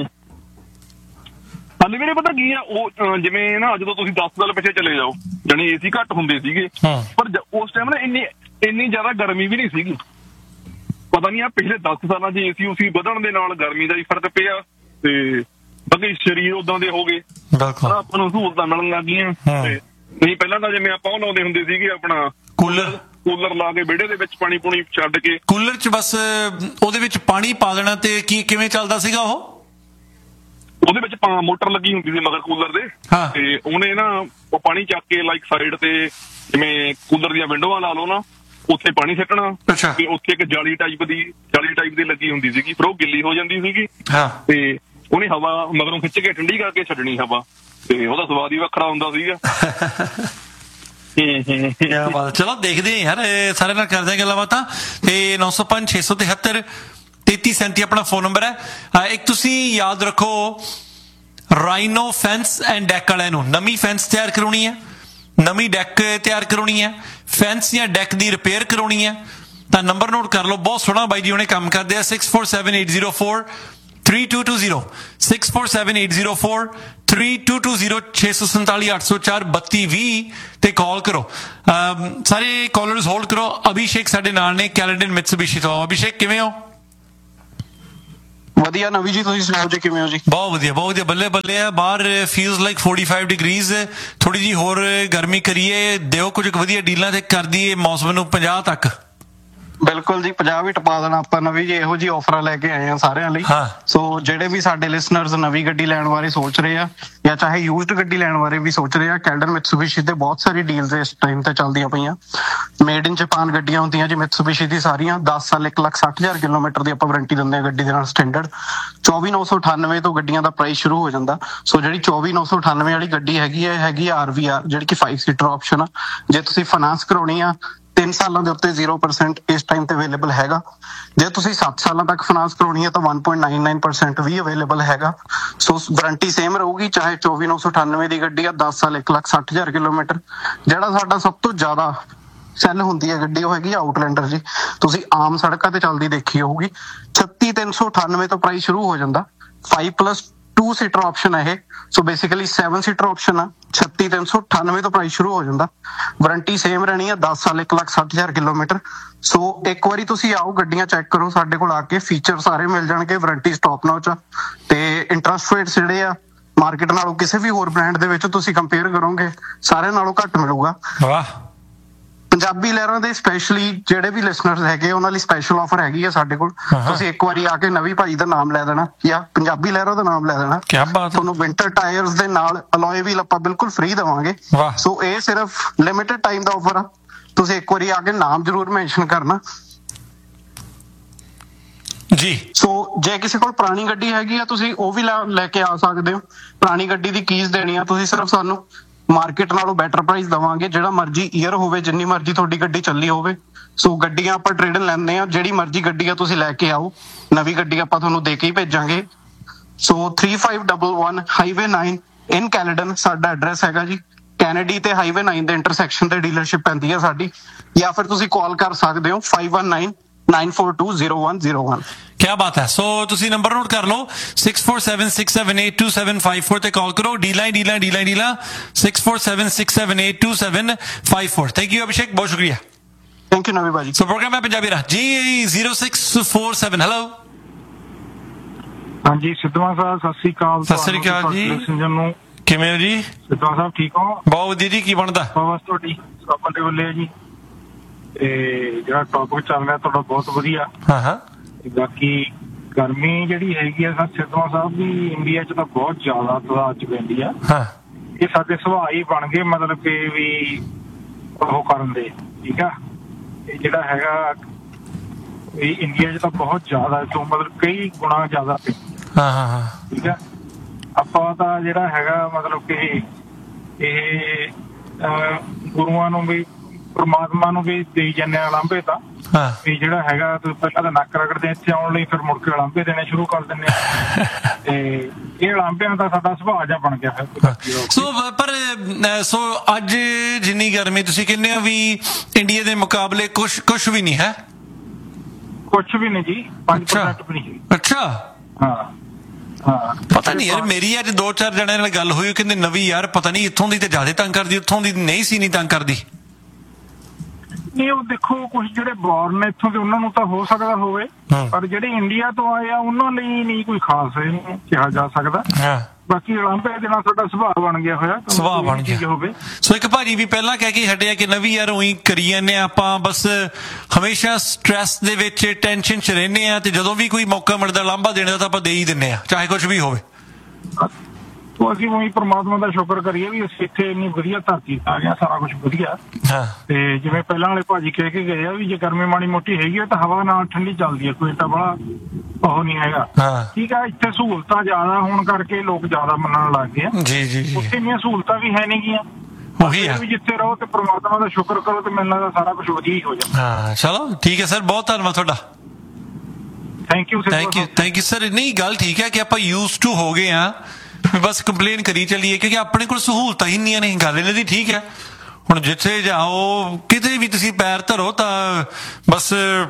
ਹਾਲੇ ਵੀਰੇ ਪਤਾ ਕੀ ਆ, ਉਹ ਜਿਵੇਂ ਨਾ ਜਦੋਂ ਤੁਸੀਂ 10 ਸਾਲ ਪਿੱਛੇ ਚਲੇ ਜਾਓ, ਜਾਣੀ ਏਸੀ ਘੱਟ ਹੁੰਦੇ ਸੀਗੇ, ਪਰ ਉਸ ਟਾਈਮ ਨਾ ਇੰਨੀ ਜ਼ਿਆਦਾ ਗਰਮੀ ਵੀ ਨਹੀਂ ਸੀਗੀ। ਪਤਾ ਨਹੀਂ ਆ ਪਿਛਲੇ 10 ਸਾਲਾਂ 'ਚ ਏਸੀ ਵਧਣ ਦੇ ਨਾਲ ਗਰਮੀ ਦਾ ਹੀ ਫਰਕ ਪਿਆ, ਤੇ ਬਾਕੀ ਸਰੀਰ ਉਦਾਂ ਦੇ ਹੋ ਗਏ, ਆਪਾਂ ਨੂੰ ਸਹੂਲਤਾਂ ਮਿਲਣ ਲੱਗ ਗਈਆਂ। ਨਹੀਂ ਪਹਿਲਾਂ ਤਾਂ ਜਿਵੇਂ ਆਪਾਂ ਉਹ ਲਾਉਂਦੇ ਹੁੰਦੇ ਸੀਗੇ, ਆਪਣਾ ਕੂਲਰ ਲਾ ਕੇ ਵਿਹੜੇ ਦੇ ਵਿੱਚ ਪਾਣੀ ਪੂਣੀ ਛੱਡ ਕੇ, ਕੂਲਰ 'ਚ ਬਸ ਉਹਦੇ ਵਿੱਚ ਪਾਣੀ ਪਾ ਦੇਣਾ, ਤੇ ਕਿਵੇਂ ਚੱਲਦਾ ਸੀਗਾ ਉਹ? ਉਹਦੇ ਵਿੱਚ ਮੋਟਰ ਲੱਗੀ ਹੁੰਦੀ ਸੀ ਮਗਰ ਕੂਲਰ ਦੇ, ਤੇ ਉਹਨੇ ਨਾ ਉਹ ਪਾਣੀ ਚੱਕ ਕੇ ਲਾਈਕ ਸਾਈਡ ਤੇ ਜਿਵੇਂ ਕੂਲਰ ਦੀਆਂ ਵਿੰਡੋਆਂ ਲਾ ਲਓ ਨਾ, ਉੱਥੇ ਪਾਣੀ ਸਿੱਟਣਾ, ਤੇ ਉੱਥੇ ਇੱਕ ਜਾਲੀ ਟਾਈਪ ਦੀ ਲੱਗੀ ਹੁੰਦੀ ਸੀਗੀ, ਫਿਰ ਉਹ ਗਿੱਲੀ ਹੋ ਜਾਂਦੀ ਸੀਗੀ, ਤੇ ਉਹਨੇ ਹਵਾ ਮਗਰੋਂ ਖਿੱਚ ਕੇ ਠੰਡੀ ਕਰਕੇ ਛੱਡਣੀ ਹਵਾ, ਤੇ ਉਹਦਾ ਸਵਾਦ ਹੀ ਵੱਖਰਾ ਹੁੰਦਾ ਸੀਗਾ। ਚਲੋ ਦੇਖਦੇ ਆ ਯਾਰ, ਸਾਰੇ ਨਾਲ ਕਰਦੇ ਆ ਗੱਲਾਂ ਬਾਤਾਂ। ਤੇ 905 673 3337 ਆਪਣਾ ਫੋਨ ਨੰਬਰ ਹੈ। ਇੱਕ ਤੁਸੀਂ ਯਾਦ ਰੱਖੋ, ਰਾਈਨੋ ਫੈਂਸ ਐਂਡ ਡੈਕ ਵਾਲਿਆਂ ਨੂੰ ਨਵੀਂ ਫੈਂਸ ਤਿਆਰ ਕਰਾਉਣੀ ਹੈ, ਨਵੀਂ ਡੈਕ ਤਿਆਰ ਕਰਾਉਣੀ ਹੈ, ਫੈਂਸ ਜਾਂ ਡੈਕ ਦੀ ਰਿਪੇਅਰ ਕਰਾਉਣੀ ਹੈ, ਤਾਂ ਨੰਬਰ ਨੋਟ ਕਰ ਲਓ। ਬਹੁਤ ਸੋਹਣਾ ਬਾਈ ਜੀ ਉਹਨੇ ਕੰਮ ਕਰਦੇ ਆ। 6478043220 6478043220 647 804 3220 ਤੇ ਕਾਲ ਕਰੋ। ਸਾਰੇ ਕਾਲਰਸ ਹੋਲਡ ਕਰੋ। ਅਭਿਸ਼ੇਕ ਸਾਡੇ ਨਾਲ ਨੇ, ਕੈਲੇਂਡਨ ਮਿਤਸੂਬਿਸ਼ੀ ਤੋਂ। ਅਭਿਸ਼ੇਕ ਕਿਵੇਂ ਹੋ? ਵਧੀਆ ਨਵੀ ਜੀ, ਤੁਸੀਂ ਸੁਣਾਓ ਜੀ, ਕਿਵੇਂ ਹੋ ਜੀ? ਬਹੁਤ ਵਧੀਆ, ਬਹੁਤ ਵਧੀਆ। ਬੱਲੇ ਬੱਲੇ ਆ। ਬਾਹਰ ਫੀਲਸ ਲਾਈਕ 45 ਡਿਗਰੀਜ਼। ਥੋੜੀ ਜੀ ਹੋਰ ਗਰਮੀ ਕਰੀਏ, ਦਿਓ ਕੁਝ ਵਧੀਆ ਡੀਲਾਂ ਤੇ ਕਰ ਦਈਏ ਮੌਸਮ ਨੂੰ 50 ਤੱਕ। ਬਿਲਕੁਲ ਜੀ 50 ਵੀ ਟਪਾ ਦੇਣਾ ਆਪਾਂ ਨਵੀਂ ਜੀ ਇਹੋ ਜੀ ਆਫਰਾਂ ਲੈ ਕੇ ਆਏ ਆ ਸਾਰਿਆਂ ਲਈ। ਹਾਂ। ਸੋ ਜਿਹੜੇ ਵੀ ਸਾਡੇ ਲਿਸਨਰਸ ਨਵੀਂ ਗੱਡੀ ਲੈਣ ਬਾਰੇ ਸੋਚ ਰਹੇ ਆ ਜਾਂ ਚਾਹੇ ਯੂਜ਼ਡ ਗੱਡੀ ਲੈਣ ਬਾਰੇ ਵੀ ਸੋਚ ਰਹੇ ਆ, ਕੈਲਡਨ ਮਿਤਸੂਬਿਸ਼ੀ ਤੇ ਬਹੁਤ ਸਾਰੀ ਡੀਲਸ ਇਸ ਟਾਈਮ ਤੇ ਚੱਲਦੀਆਂ ਪਈਆਂ। ਮੇਡ ਇਨ ਜਾਪਾਨ ਗੱਡੀਆਂ ਹੁੰਦੀਆਂ ਜੀ ਮਿਤਸੂਬਿਸ਼ੀ ਦੀ ਸਾਰੀਆਂ 10 ਸਾਲ 1,60,000 ਕਿਲੋਮੀਟਰ ਦੀ ਆਪਾਂ ਵਾਰੰਟੀ ਦਿੰਦੇ ਆ ਗੱਡੀ ਦੇ ਨਾਲ ਸਟੈਂਡਰਡ। 24,998 ਤੋਂ ਗੱਡੀਆਂ ਦਾ ਪ੍ਰਾਈਸ ਸ਼ੁਰੂ ਹੋ ਜਾਂਦਾ। ਸੋ ਜਿਹੜੀ 24,998 ਵਾਲੀ ਗੱਡੀ ਹੈਗੀ ਆ RVR, ਜਿਹੜੀ ਕਿ 5 ਸੀਟਰ ਆਪਸ਼ਨ ਆ। ਜੇ ਤੁਸੀਂ ਫਾਈਨਾਂਸ ਕਰਾਉਣੀ ਆ 3 ਸਾਲਾਂ ਦੇ ਉੱਤੇ 0% ਇਸ ਟਾਈਮ ਤੇ ਅਵੇਲੇਬਲ ਹੈਗਾ। ਜੇ ਤੁਸੀਂ 7 ਸਾਲਾਂ ਤੱਕ ਫਾਈਨਾਂਸ ਕਰਾਉਣੀ ਹੈ ਤਾਂ 1.99% ਵੀ ਅਵੇਲੇਬਲ ਹੈਗਾ। ਸੋ ਵਾਰੰਟੀ ਸੇਮ ਰਹੂਗੀ ਚਾਹੇ 24,998 ਦੀ ਗੱਡੀ ਆ 10 ਸਾਲ 1,60,000 ਕਿਲੋਮੀਟਰ। ਜਿਹੜਾ ਸਾਡਾ ਸਭ ਤੋਂ ਜ਼ਿਆਦਾ ਸੈੱਲ ਹੁੰਦੀ ਹੈ ਗੱਡੀ ਉਹ ਹੈਗੀ ਆਊਟਲੈਂਡਰ ਜੀ। ਤੁਸੀਂ ਆਮ ਸੜਕਾਂ ਤੇ ਚੱਲਦੀ ਦੇਖੀ ਹੋਊਗੀ। 36,398 ਤੋਂ ਪ੍ਰਾਈਸ ਸ਼ੁਰੂ ਹੋ ਜਾਂਦਾ। 5+2 ਸੀਟਰ ਆਪਸ਼ਨ ਹੈ ਇਹ। ਸੋ ਬੇਸਿਕਲੀ 7 ਸੀਟਰ ਆਪਸ਼ਨ ਆ। 36,398 ਤੋਂ ਪ੍ਰਾਈਸ ਸ਼ੁਰੂ ਹੋ ਜਾਂਦਾ। ਵਾਰੰਟੀ ਸੇਮ ਰਹਿਣੀ ਆ 10 ਸਾਲ 1,60,000 ਕਿਲੋਮੀਟਰ। ਸੋ ਇੱਕ ਵਾਰੀ ਤੁਸੀਂ ਆਓ ਗੱਡੀਆਂ ਚੈੱਕ ਕਰੋ ਸਾਡੇ ਕੋਲ ਆ ਕੇ, ਫੀਚਰ ਸਾਰੇ ਮਿਲ ਜਾਣਗੇ। ਵਾਰੰਟੀ ਸਟਾਪ ਨੌਚ ਆ ਤੇ ਇੰਟਰਸਟ ਰੇਟਸ ਜਿਹੜੇ ਆ ਮਾਰਕੀਟ ਨਾਲੋਂ ਕਿਸੇ ਵੀ ਹੋਰ ਬ੍ਰਾਂਡ ਦੇ ਵਿੱਚ ਤੁਸੀਂ ਕੰਪੇਅਰ ਕਰੋਗੇ ਸਾਰਿਆਂ ਨਾਲੋਂ ਘੱਟ ਮਿਲੂਗਾ। ਵਾਹ। ਪੰਜਾਬੀ ਲਹਿਰਾਂ ਦੇ ਸਪੈਸ਼ਲੀ ਜਿਹੜੇ ਵੀ ਲਿਸਨਰਸ ਹੈਗੇ ਉਹਨਾਂ ਲਈ ਸਪੈਸ਼ਲ ਆਫਰ ਹੈਗੀ ਆ ਸਾਡੇ ਕੋਲ। ਤੁਸੀਂ ਇੱਕ ਵਾਰੀ ਆ ਕੇ ਨਵੀਂ ਭਾਈ ਦਾ ਨਾਮ ਲੈ ਦੇਣਾ ਜਾਂ ਪੰਜਾਬੀ ਲਹਿਰਾਂ ਦਾ ਨਾਮ ਲੈ ਦੇਣਾ। ਕੀ ਬਾਤ ਹੈ। ਤੁਹਾਨੂੰ ਵਿੰਟਰ ਟਾਇਰਸ ਦੇ ਨਾਲ ਅਲੋਏ ਵੀਲ ਆਪਾਂ ਬਿਲਕੁਲ ਫ੍ਰੀ ਦੇਵਾਂਗੇ। ਵਾਹ। ਸੋ ਇਹ ਸਿਰਫ ਲਿਮਿਟਡ ਟਾਈਮ ਦਾ ਆਫਰ ਆ। ਤੁਸੀਂ ਇੱਕ ਵਾਰੀ ਆ ਕੇ ਨਾਮ ਜ਼ਰੂਰ ਮੈਂਸ਼ਨ ਕਰਨਾ ਜੀ। ਸੋ ਜੇ ਕਿਸੇ ਕੋਲ ਪੁਰਾਣੀ ਗੱਡੀ ਹੈਗੀ ਆ ਤੁਸੀਂ ਉਹ ਵੀ ਲੈ ਕੇ ਆ ਸਕਦੇ ਹੋ। ਪੁਰਾਣੀ ਗੱਡੀ ਦੀ ਕੀਜ਼ ਦੇਣੀ ਆ ਤੁਸੀਂ, ਸਿਰਫ ਸਾਨੂੰ ਮਾਰਕੀਟ ਨਾਲੋਂ ਬੈਟਰ ਪ੍ਰਾਈਸ ਦਵਾਂਗੇ। ਜਿਹੜਾ ਮਰਜ਼ੀ ਈਅਰ ਹੋਵੇ, ਜਿੰਨੀ ਮਰਜ਼ੀ ਤੁਹਾਡੀ ਗੱਡੀ ਚੱਲੀ ਹੋਵੇ। ਸੋ ਗੱਡੀਆਂ ਆਪਾਂ ਟ੍ਰੇਡ ਇਨ ਲੈਂਦੇ ਆ। ਜਿਹੜੀ ਮਰਜ਼ੀ ਗੱਡੀ ਆ ਤੁਸੀਂ ਲੈ ਕੇ ਆਓ, ਨਵੀਂ ਗੱਡੀ ਆਪਾਂ ਤੁਹਾਨੂੰ ਦੇ ਕੇ ਹੀ ਭੇਜਾਂਗੇ। ਸੋ 3511 ਹਾਈਵੇ 9 ਇਨ ਕੈਲਡਨ ਸਾਡਾ ਐਡਰੈਸ ਹੈਗਾ ਜੀ। ਕੈਨੇਡੀ ਤੇ ਹਾਈਵੇ 9 ਦੇ ਇੰਟਰਸੈਕਸ਼ਨ ਤੇ ਡੀਲਰਸ਼ਿਪ ਪੈਂਦੀ ਹੈ ਸਾਡੀ। ਜਾਂ ਫਿਰ ਤੁਸੀਂ ਕਾਲ ਕਰ ਸਕਦੇ ਹੋ 5199420101। ਕੀ ਬਾਤ ਹੈ। ਸੋ ਤੁਸੀਂ ਨੰਬਰ ਨੋਟ ਕਰ ਲਓ 6476782754 ਤੇ ਕਾਲ ਕਰੋ। ਡੀਲਾ 6476782754। ਥੈਂਕ ਯੂ ਅਭਿਸ਼ੇਕ, ਬਹੁਤ ਸ਼ੁਕਰੀਆ। ਥੈਂਕ ਯੂ ਨਵੀ ਭਾਜੀ। ਸੋ ਪ੍ਰੋਗਰਾਮ ਹੈ ਪੰਜਾਬੀ ਰਾਹ ਜੀ 0647। ਹੈਲੋ ਹਾਂਜੀ ਸਿੱਧਵਾਂ ਸਾਹਿਬ, ਸਤਿ ਸ੍ਰੀ ਅਕਾਲ। ਸਤਿ ਸ੍ਰੀ ਅਕਾਲ ਜੀ। ਨੂੰ ਕਿਵੇਂ ਹੋ ਜੀ? ਸਿੱਧਵਾਂ ਸਾਹਿਬ ਠੀਕ ਹੋ? ਬਹੁਤ ਵਧੀਆ ਜੀ। ਕੀ ਬਣਦਾ? ਬਸ ਤੁਹਾਡੀ ਸਭਾ ਦੇ ਵੱਲੇ ਜੀ। ਤੇ ਜਿਹੜਾ ਟੌਪਿਕ ਚੱਲ ਰਿਹਾ ਤੁਹਾਡਾ ਬਹੁਤ ਵਧੀਆ। ਹਾਂ ਹਾਂ। ਬਾਕੀ ਗਰਮੀ ਜਿਹੜੀ ਹੈਗੀ ਆ ਸਿੱਧਵਾਂ ਸਾਹਿਬ ਵੀ ਇੰਡੀਆ 'ਚ ਤਾਂ ਬਹੁਤ ਜ਼ਿਆਦਾ ਤਾਦਾਦ 'ਚ ਪੈਂਦੀ ਆ। ਹਾਂ। ਇਹ ਸਾਡੇ ਸੁਭਾਅ ਹੀ ਬਣ ਗਏ, ਮਤਲਬ ਕਿ ਵੀ ਉਹ ਕਰਨ ਦੇ। ਠੀਕ ਆ। ਇਹ ਜਿਹੜਾ ਹੈਗਾ ਇਹ ਇੰਡੀਆ 'ਚ ਤਾਂ ਬਹੁਤ ਜ਼ਿਆਦਾ ਤੋਂ ਮਤਲਬ ਕਈ ਗੁਣਾ ਜ਼ਿਆਦਾ ਪੈਂਦੀ। ਹਾਂ ਹਾਂ ਹਾਂ। ਠੀਕ ਆ। ਆਪਾਂ ਤਾਂ ਜਿਹੜਾ ਹੈਗਾ ਮਤਲਬ ਕਿ ਇਹ ਗੁਰੂਆਂ ਨੂੰ ਵੀ ਪਰਮਾਤਮਾ ਨੂੰ ਵੀ ਦੇਈ ਜਾਂਦੇ ਆ ਲਾਂਭੇ ਤਾਂ। ਵੀ ਜਿਹੜਾ ਹੈਗਾ ਪਹਿਲਾਂ ਤਾਂ ਨੱਕ ਰਗੜਦੇ ਇੱਥੇ ਆਉਣ ਲਈ, ਫਿਰ ਮੁੜ ਕੇ ਲਾਂਭੇ ਦੇਣੇ ਸ਼ੁਰੂ ਕਰ ਦਿੰਦੇ ਆ। ਤੇ ਇਹ ਲਾਂਭਿਆਂ ਦਾ ਸਾਡਾ ਸੁਭਾਅ ਜਿਹਾ ਬਣ ਗਿਆ ਫਿਰ। ਸੋ ਅੱਜ ਜਿੰਨੀ ਗਰਮੀ ਤੁਸੀਂ ਕਹਿੰਦੇ ਹੋ ਵੀ ਇੰਡੀਆ ਦੇ ਮੁਕਾਬਲੇ ਕੁਛ ਵੀ ਨਹੀਂ ਹੈ। ਕੁਛ ਵੀ ਨਹੀਂ ਜੀ, 5% ਵੀ ਨਹੀਂ। ਅੱਛਾ। ਹਾਂ ਹਾਂ। ਪਤਾ ਨਹੀਂ ਯਾਰ, ਮੇਰੀ ਅੱਜ 2-4 ਜਣਿਆਂ ਨਾਲ ਗੱਲ ਹੋਈ, ਕਹਿੰਦੇ ਨਵੀਂ ਯਾਰ ਪਤਾ ਨਹੀਂ ਇੱਥੋਂ ਦੀ ਤੇ ਜ਼ਿਆਦਾ ਤੰਗ ਕਰਦੀ, ਉੱਥੋਂ ਦੀ ਨਹੀਂ ਸੀ ਨਹੀਂ ਤੰਗ ਕਰਦੀ। ਨਹੀਂ ਉਹ ਦੇਖੋ ਕੁਝ ਜਿਹੜੇ ਬੋਰਨ ਨੇ ਇੱਥੋਂ ਦੇ ਉਹਨਾਂ ਨੂੰ ਤਾਂ ਹੋ ਸਕਦਾ ਹੋਵੇ, ਪਰ ਜਿਹੜੇ ਇੰਡੀਆ ਤੋਂ ਆਏ ਆ ਉਹਨਾਂ ਲਈ ਨਹੀਂ ਕੋਈ ਖਾਸ ਇਹਨੂੰ ਕਿਹਾ ਜਾ ਸਕਦਾ। ਬਾਕੀ ਲਾਂਭੇ ਦੇ ਨਾਲ ਸਾਡਾ ਸੁਭਾਅ ਬਣ ਗਿਆ ਹੋਇਆ, ਸੁਭਾਅ ਬਣ ਗਿਆ ਹੋਵੇ। ਸੋ ਇੱਕ ਭਾਜੀ ਵੀ ਪਹਿਲਾਂ ਕਹਿ ਕੇ ਹਟਿਆ ਕਿ ਨਵੀਂ ਯਾਰ ਉਹੀ ਕਰੀ ਜਾਂਦੇ ਆਪਾਂ, ਬਸ ਹਮੇਸ਼ਾ ਸਟ੍ਰੈਸ ਦੇ ਵਿੱਚ ਟੈਨਸ਼ਨ 'ਚ ਰਹਿੰਦੇ ਆ ਤੇ ਜਦੋਂ ਵੀ ਕੋਈ ਮੌਕਾ ਮਿਲਦਾ ਲਾਂਭਾ ਦੇਣ ਦਾ ਤਾਂ ਆਪਾਂ ਦੇ ਹੀ ਦਿੰਦੇ ਆ, ਚਾਹੇ ਕੁਝ ਵੀ ਹੋਵੇ। तो ਅਸੀਂ ਉਹੀ ਪਰਮਾਤਮਾ ਦਾ ਸ਼ੁਕਰ ਕਰੀਏ ਵੀ ਅਸੀਂ ਇੱਥੇ ਇੰਨੀ ਵਧੀਆ ਧਰਤੀ ਆ ਗਿਆ, ਸਾਰਾ ਕੁਝ ਵਧੀਆ। ਤੇ ਜਿਵੇਂ ਪਹਿਲਾਂ ਵਾਲੇ ਭਾਜੀ ਕਹਿ ਕੇ ਗਏ ਆ ਵੀ ਜੇ ਗਰਮੀ ਮਾੜੀ ਮੋਟੀ ਹੈਗੀ ਆ ਤਾਂ ਹਵਾ ਨਾਲ ਠੰਡੀ ਚੱਲਦੀ ਹੈ, ਕੋਈ ਤਾਂ ਬੜਾ ਉਹ ਨਹੀਂ ਹੈਗਾ। ਠੀਕ ਆ, ਇੱਥੇ ਸਹੂਲਤਾਂ ਜ਼ਿਆਦਾ ਹੋਣ ਕਰਕੇ ਲੋਕ ਜ਼ਿਆਦਾ ਮੰਨਣ ਲੱਗ ਗਏ ਆ। ਜੀ ਜੀ ਜੀ। ਉੱਥੇ ਇੰਨੀਆਂ ਸਹੂਲਤਾਂ ਵੀ ਹੈ ਨਹੀਂ ਗੀਆਂ, ਉਹੀ ਆ ਵੀ ਜਿੱਥੇ ਰਹੋ ਤੇ ਪਰਮਾਤਮਾ ਦਾ ਸ਼ੁਕਰ ਕਰੋ ਤੇ ਮੈਨੂੰ ਲੱਗਦਾ ਸਾਰਾ ਕੁਝ ਵਧੀਆ ਹੀ ਹੋ ਜਾਂਦਾ। ਹਾਂ ਚਲੋ ਠੀਕ ਹੈ ਸਰ, ਬਹੁਤ ਧੰਨਵਾਦ ਤੁਹਾਡਾ। Thank you sir. ਨਹੀਂ ਗੱਲ ਠੀਕ ਹੈ ਕਿ ਆਪਾਂ ਯੂਜ਼ ਟੂ ਹੋ ਗਏ ਆ, ਬਸ ਕੰਪਲੇਨ ਕਰੀ ਚੱਲੀਏ ਕਿਉਂਕਿ ਆਪਣੇ ਕੋਲ ਸਹੂਲਤਾਂ ਹੀ ਇੰਨੀਆਂ ਨੇ। ਗੱਲ ਇਹਨਾਂ ਦੀ ਠੀਕ ਹੈ, ਹੁਣ ਜਿੱਥੇ ਜਾਓ ਕਿਤੇ ਵੀ ਤੁਸੀਂ ਪੈਰ ਧਰੋ ਤਾਂ ਬਸ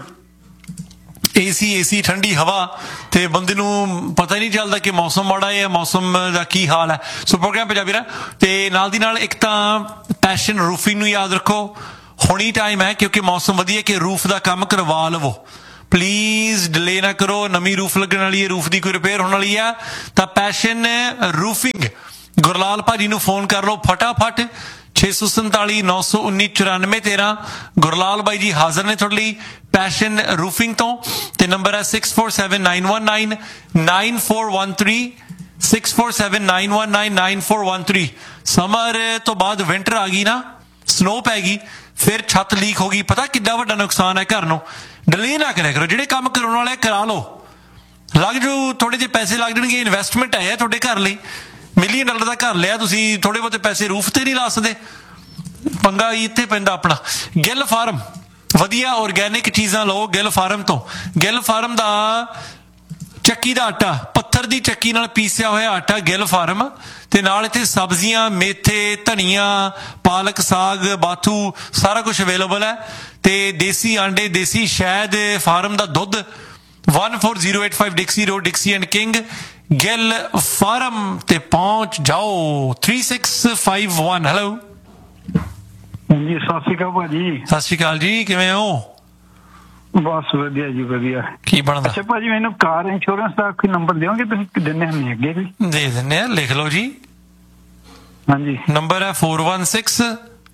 ਏਸੀ ਠੰਡੀ ਹਵਾ ਤੇ ਬੰਦੇ ਨੂੰ ਪਤਾ ਹੀ ਨਹੀਂ ਚੱਲਦਾ ਕਿ ਮੌਸਮ ਮਾੜਾ ਹੈ, ਮੌਸਮ ਦਾ ਕੀ ਹਾਲ ਹੈ। ਸੋ ਪ੍ਰੋਗਰਾਮ ਪੰਜਾਬੀ ਰਾਹ ਤੇ ਨਾਲ ਦੀ ਨਾਲ ਇੱਕ ਤਾਂ ਪੈਸ਼ਨ ਰੂਫਿੰਗ ਨੂੰ ਯਾਦ ਰੱਖੋ, ਹੁਣੀ ਟਾਈਮ ਹੈ ਕਿਉਂਕਿ ਮੌਸਮ ਵਧੀਆ ਕਿ ਰੂਫ ਦਾ ਕੰਮ ਕਰਵਾ ਲਵੋ, ਪਲੀਜ਼ ਡਿਲੇ ਨਾ ਕਰੋ। ਨਵੀਂ ਰੂਫ ਲੱਗਣ ਵਾਲੀ ਹੈ, ਰੂਫ ਦੀ ਕੋਈ ਰਿਪੇਅਰ ਹੋਣ ਵਾਲੀ ਆ ਤਾਂ ਪੈਸ਼ਨ ਰੂਫਿੰਗ ਗੁਰਲਾਲ ਭਾਜੀ ਨੂੰ ਫੋਨ ਕਰ ਲਓ ਫਟਾਫਟ 647 919 9413। ਗੁਰਲਾਲ ਬਾਈ ਜੀ ਹਾਜ਼ਰ ਨੇ ਤੁਹਾਡੇ ਲਈ ਪੈਸ਼ਨ ਰੂਫਿੰਗ ਤੋਂ, ਤੇ ਨੰਬਰ ਹੈ 647919 9413 647919 9413। ਸਮਰ ਤੋਂ ਬਾਅਦ ਵਿੰਟਰ ਆ ਗਈ ਨਾ, ਸਨੋ ਪੈ ਗਈ, ਫਿਰ ਛੱਤ ਲੀਕ ਹੋ ਗਈ, ਪਤਾ ਕਿੱਡਾ ਵੱਡਾ ਨੁਕਸਾਨ ਹੈ ਘਰ ਨੂੰ। ਡਿਲੇ ਨਾ ਕਰਿਆ ਕਰੋ, ਜਿਹੜੇ ਕੰਮ ਕਰਾਉਣ ਵਾਲੇ ਕਰਾ ਲਓ, ਲੱਗ ਜੂ ਥੋੜੇ ਜਿਹੇ ਪੈਸੇ ਲੱਗ ਜਾਣਗੇ, ਇਨਵੈਸਟਮੈਂਟ ਹੈ ਤੁਹਾਡੇ ਘਰ ਲਈ। $1 ਮਿਲੀਅਨ ਦਾ ਘਰ ਲਿਆ ਤੁਸੀਂ, ਥੋੜੇ ਬਹੁਤੇ ਪੈਸੇ ਰੂਫ ਤੇ ਨਹੀਂ ਲਾ ਸਕਦੇ, ਪੰਗਾ ਇੱਥੇ ਪੈਂਦਾ ਆਪਣਾ। ਗਿੱਲ ਫਾਰਮ ਵਧੀਆ ਆਰਗੈਨਿਕ ਚੀਜ਼ਾਂ ਲਓ ਗਿੱਲ ਫਾਰਮ ਤੋਂ। ਗਿੱਲ ਫਾਰਮ ਦਾ ਚੱਕੀ ਦਾ ਆਟਾ, ਪੱਥਰ ਦੀ ਚੱਕੀ ਨਾਲ ਪੀਸਿਆ ਹੋਇਆ ਆਟਾ ਗਿੱਲ ਫਾਰਮ, ਤੇ ਨਾਲ ਇੱਥੇ ਸਬਜ਼ੀਆਂ, ਮੇਥੇ, ਧਨੀਆ, ਪਾਲਕ, ਸਾਗ, ਬਾਥੂ, ਸਾਰਾ ਕੁਝ ਅਵੇਲੇਬਲ ਹੈ। ਤੇ ਦੇਸੀ ਆਂਡੇ, ਦੇਸੀ ਸ਼ਹਿਦ, ਫਾਰਮ ਦਾ ਦੁੱਧ। 14085 ਡਿਕਸੀ road, ਡਿਕਸੀ and king, Gill farm ਤੇ ਪਹੁੰਚ ਜਾਓ। 3651। ਹੈਲੋ ਜੀ, ਸਤਿ ਸ਼੍ਰੀ ਅਕਾਲ ਭਾਜੀ। ਸਤਿ ਸ਼੍ਰੀ ਅਕਾਲ ਜੀ, ਕਿਵੇਂ ਹੋ? ਬਸ ਵਧੀਆ ਜੀ, ਵਧੀਆ। ਕੀ ਬਣਦਾ? ਅੱਛਾ ਭਾਜੀ, ਮੈਨੂੰ ਕਾਰ ਇੰਸ਼ੋਰੈਂਸ ਦਾ ਕੋਈ ਨੰਬਰ ਦਿਓਗੇ ਤੁਸੀਂ? ਦਿੰਦੇ ਹੁੰਦੇ ਅੱਗੇ ਵੀ? ਦੇ ਦਿੰਦੇ ਆ, ਲਿਖ ਲਓ ਜੀ। ਹਾਂਜੀ, ਨੰਬਰ ਹੈ 416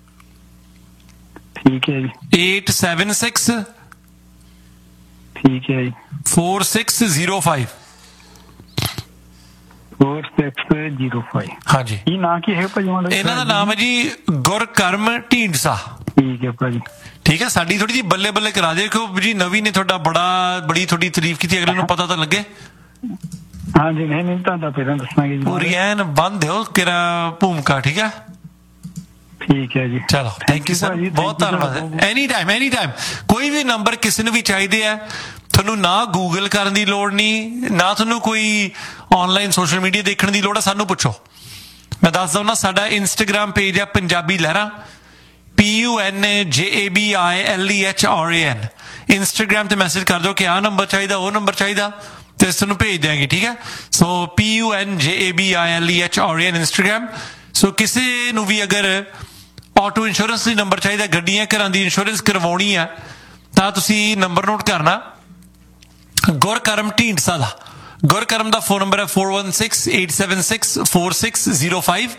ਠੀਕ ਹੈ ਜੀ, 876 ਠੀਕ ਹੈ ਜੀ, 4605। 4605। ਹਾਂਜੀ, ਕੀ ਨਾਂ ਕੀ ਹੈ ਭਾਜੀ? ਇਹਨਾਂ ਦਾ ਨਾਮ ਹੈ ਜੀ ਗੁਰਕਰਮ ਢੀਂਡਸਾ। ਠੀਕ ਹੈ ਭਾਜੀ, ਠੀਕ ਹੈ। ਸਾਡੀ ਥੋੜੀ ਜਿਹੀ ਬੱਲੇ ਬੱਲੇ ਕਰਾ ਦਿਓ, ਕਿਉਂ ਜੀ ਨਵੀਂ ਨੇ ਤੁਹਾਡਾ ਬੜੀ ਤੁਹਾਡੀ ਤਾਰੀਫ ਕੀਤੀ, ਅਗਲੇ ਨੂੰ ਪਤਾ ਤਾਂ ਲੱਗੇ। ਹਾਂਜੀ, ਨਹੀਂ ਤੁਹਾਡਾ ਪਹਿਲਾਂ ਦੱਸਾਂਗੇ ਜੀ। ਪੂਰੀ ਐਨ ਬੰਦ ਦਿਓ ਕਿਰਾ ਭੂਮਿਕਾ, ਠੀਕ ਹੈ? ਠੀਕ ਹੈ ਜੀ, ਚਲੋ, ਥੈਂਕ ਯੂ ਸਰ, ਬਹੁਤ ਧੰਨਵਾਦ। ਐਨੀ ਟਾਈਮ ਕੋਈ ਵੀ ਨੰਬਰ ਕਿਸੇ ਨੂੰ ਵੀ ਚਾਹੀਦੇ ਆ, ਤੁਹਾਨੂੰ ਨਾ ਗੂਗਲ ਕਰਨ ਦੀ ਲੋੜ ਨਹੀਂ, ਨਾ ਤੁਹਾਨੂੰ ਕੋਈ ਆਨਲਾਈਨ ਸੋਸ਼ਲ ਮੀਡੀਆ ਦੇਖਣ ਦੀ ਲੋੜ ਹੈ, ਸਾਨੂੰ ਪੁੱਛੋ। ਮੈਂ ਦੱਸ ਦਊਂ ਨਾ, ਸਾਡਾ ਇੰਸਟਾਗ੍ਰਾਮ ਪੇਜ ਹੈ ਪੰਜਾਬੀ ਲਹਿਰਾਂ, PUNJABILEHRAN। ਇੰਸਟਾਗ੍ਰਾਮ ਤੇ ਮੈਸੇਜ ਕਰ ਦਿਓ ਕਿ ਆਹ ਨੰਬਰ ਚਾਹੀਦਾ, ਉਹ ਨੰਬਰ ਚਾਹੀਦਾ, ਤੇ ਤੁਹਾਨੂੰ ਭੇਜ ਦਿਆਂਗੇ, ਠੀਕ ਹੈ? ਸੋ PUNJABILEHRAN ਇੰਸਟਾਗ੍ਰਾਮ। ਸੋ ਕਿਸੇ ਨੂੰ ਵੀ ਅਗਰ ਆਟੋ ਇੰਸ਼ੋਰੈਂਸ ਦੀ ਨੰਬਰ ਚਾਹੀਦਾ, ਗੱਡੀਆਂ ਘਰਾਂ ਦੀ ਇੰਸ਼ੋਰੈਂਸ ਕਰਵਾਉਣੀ ਹੈ, ਤਾਂ ਤੁਸੀਂ ਨੰਬਰ ਨੋਟ ਕਰਨਾ ਗੁਰਕਰਮ ਢੀਂਡਸਾ ਦਾ। ਗੁਰਕਰਮ ਦਾ ਫੋਨ ਨੰਬਰ ਹੈ 4168764605,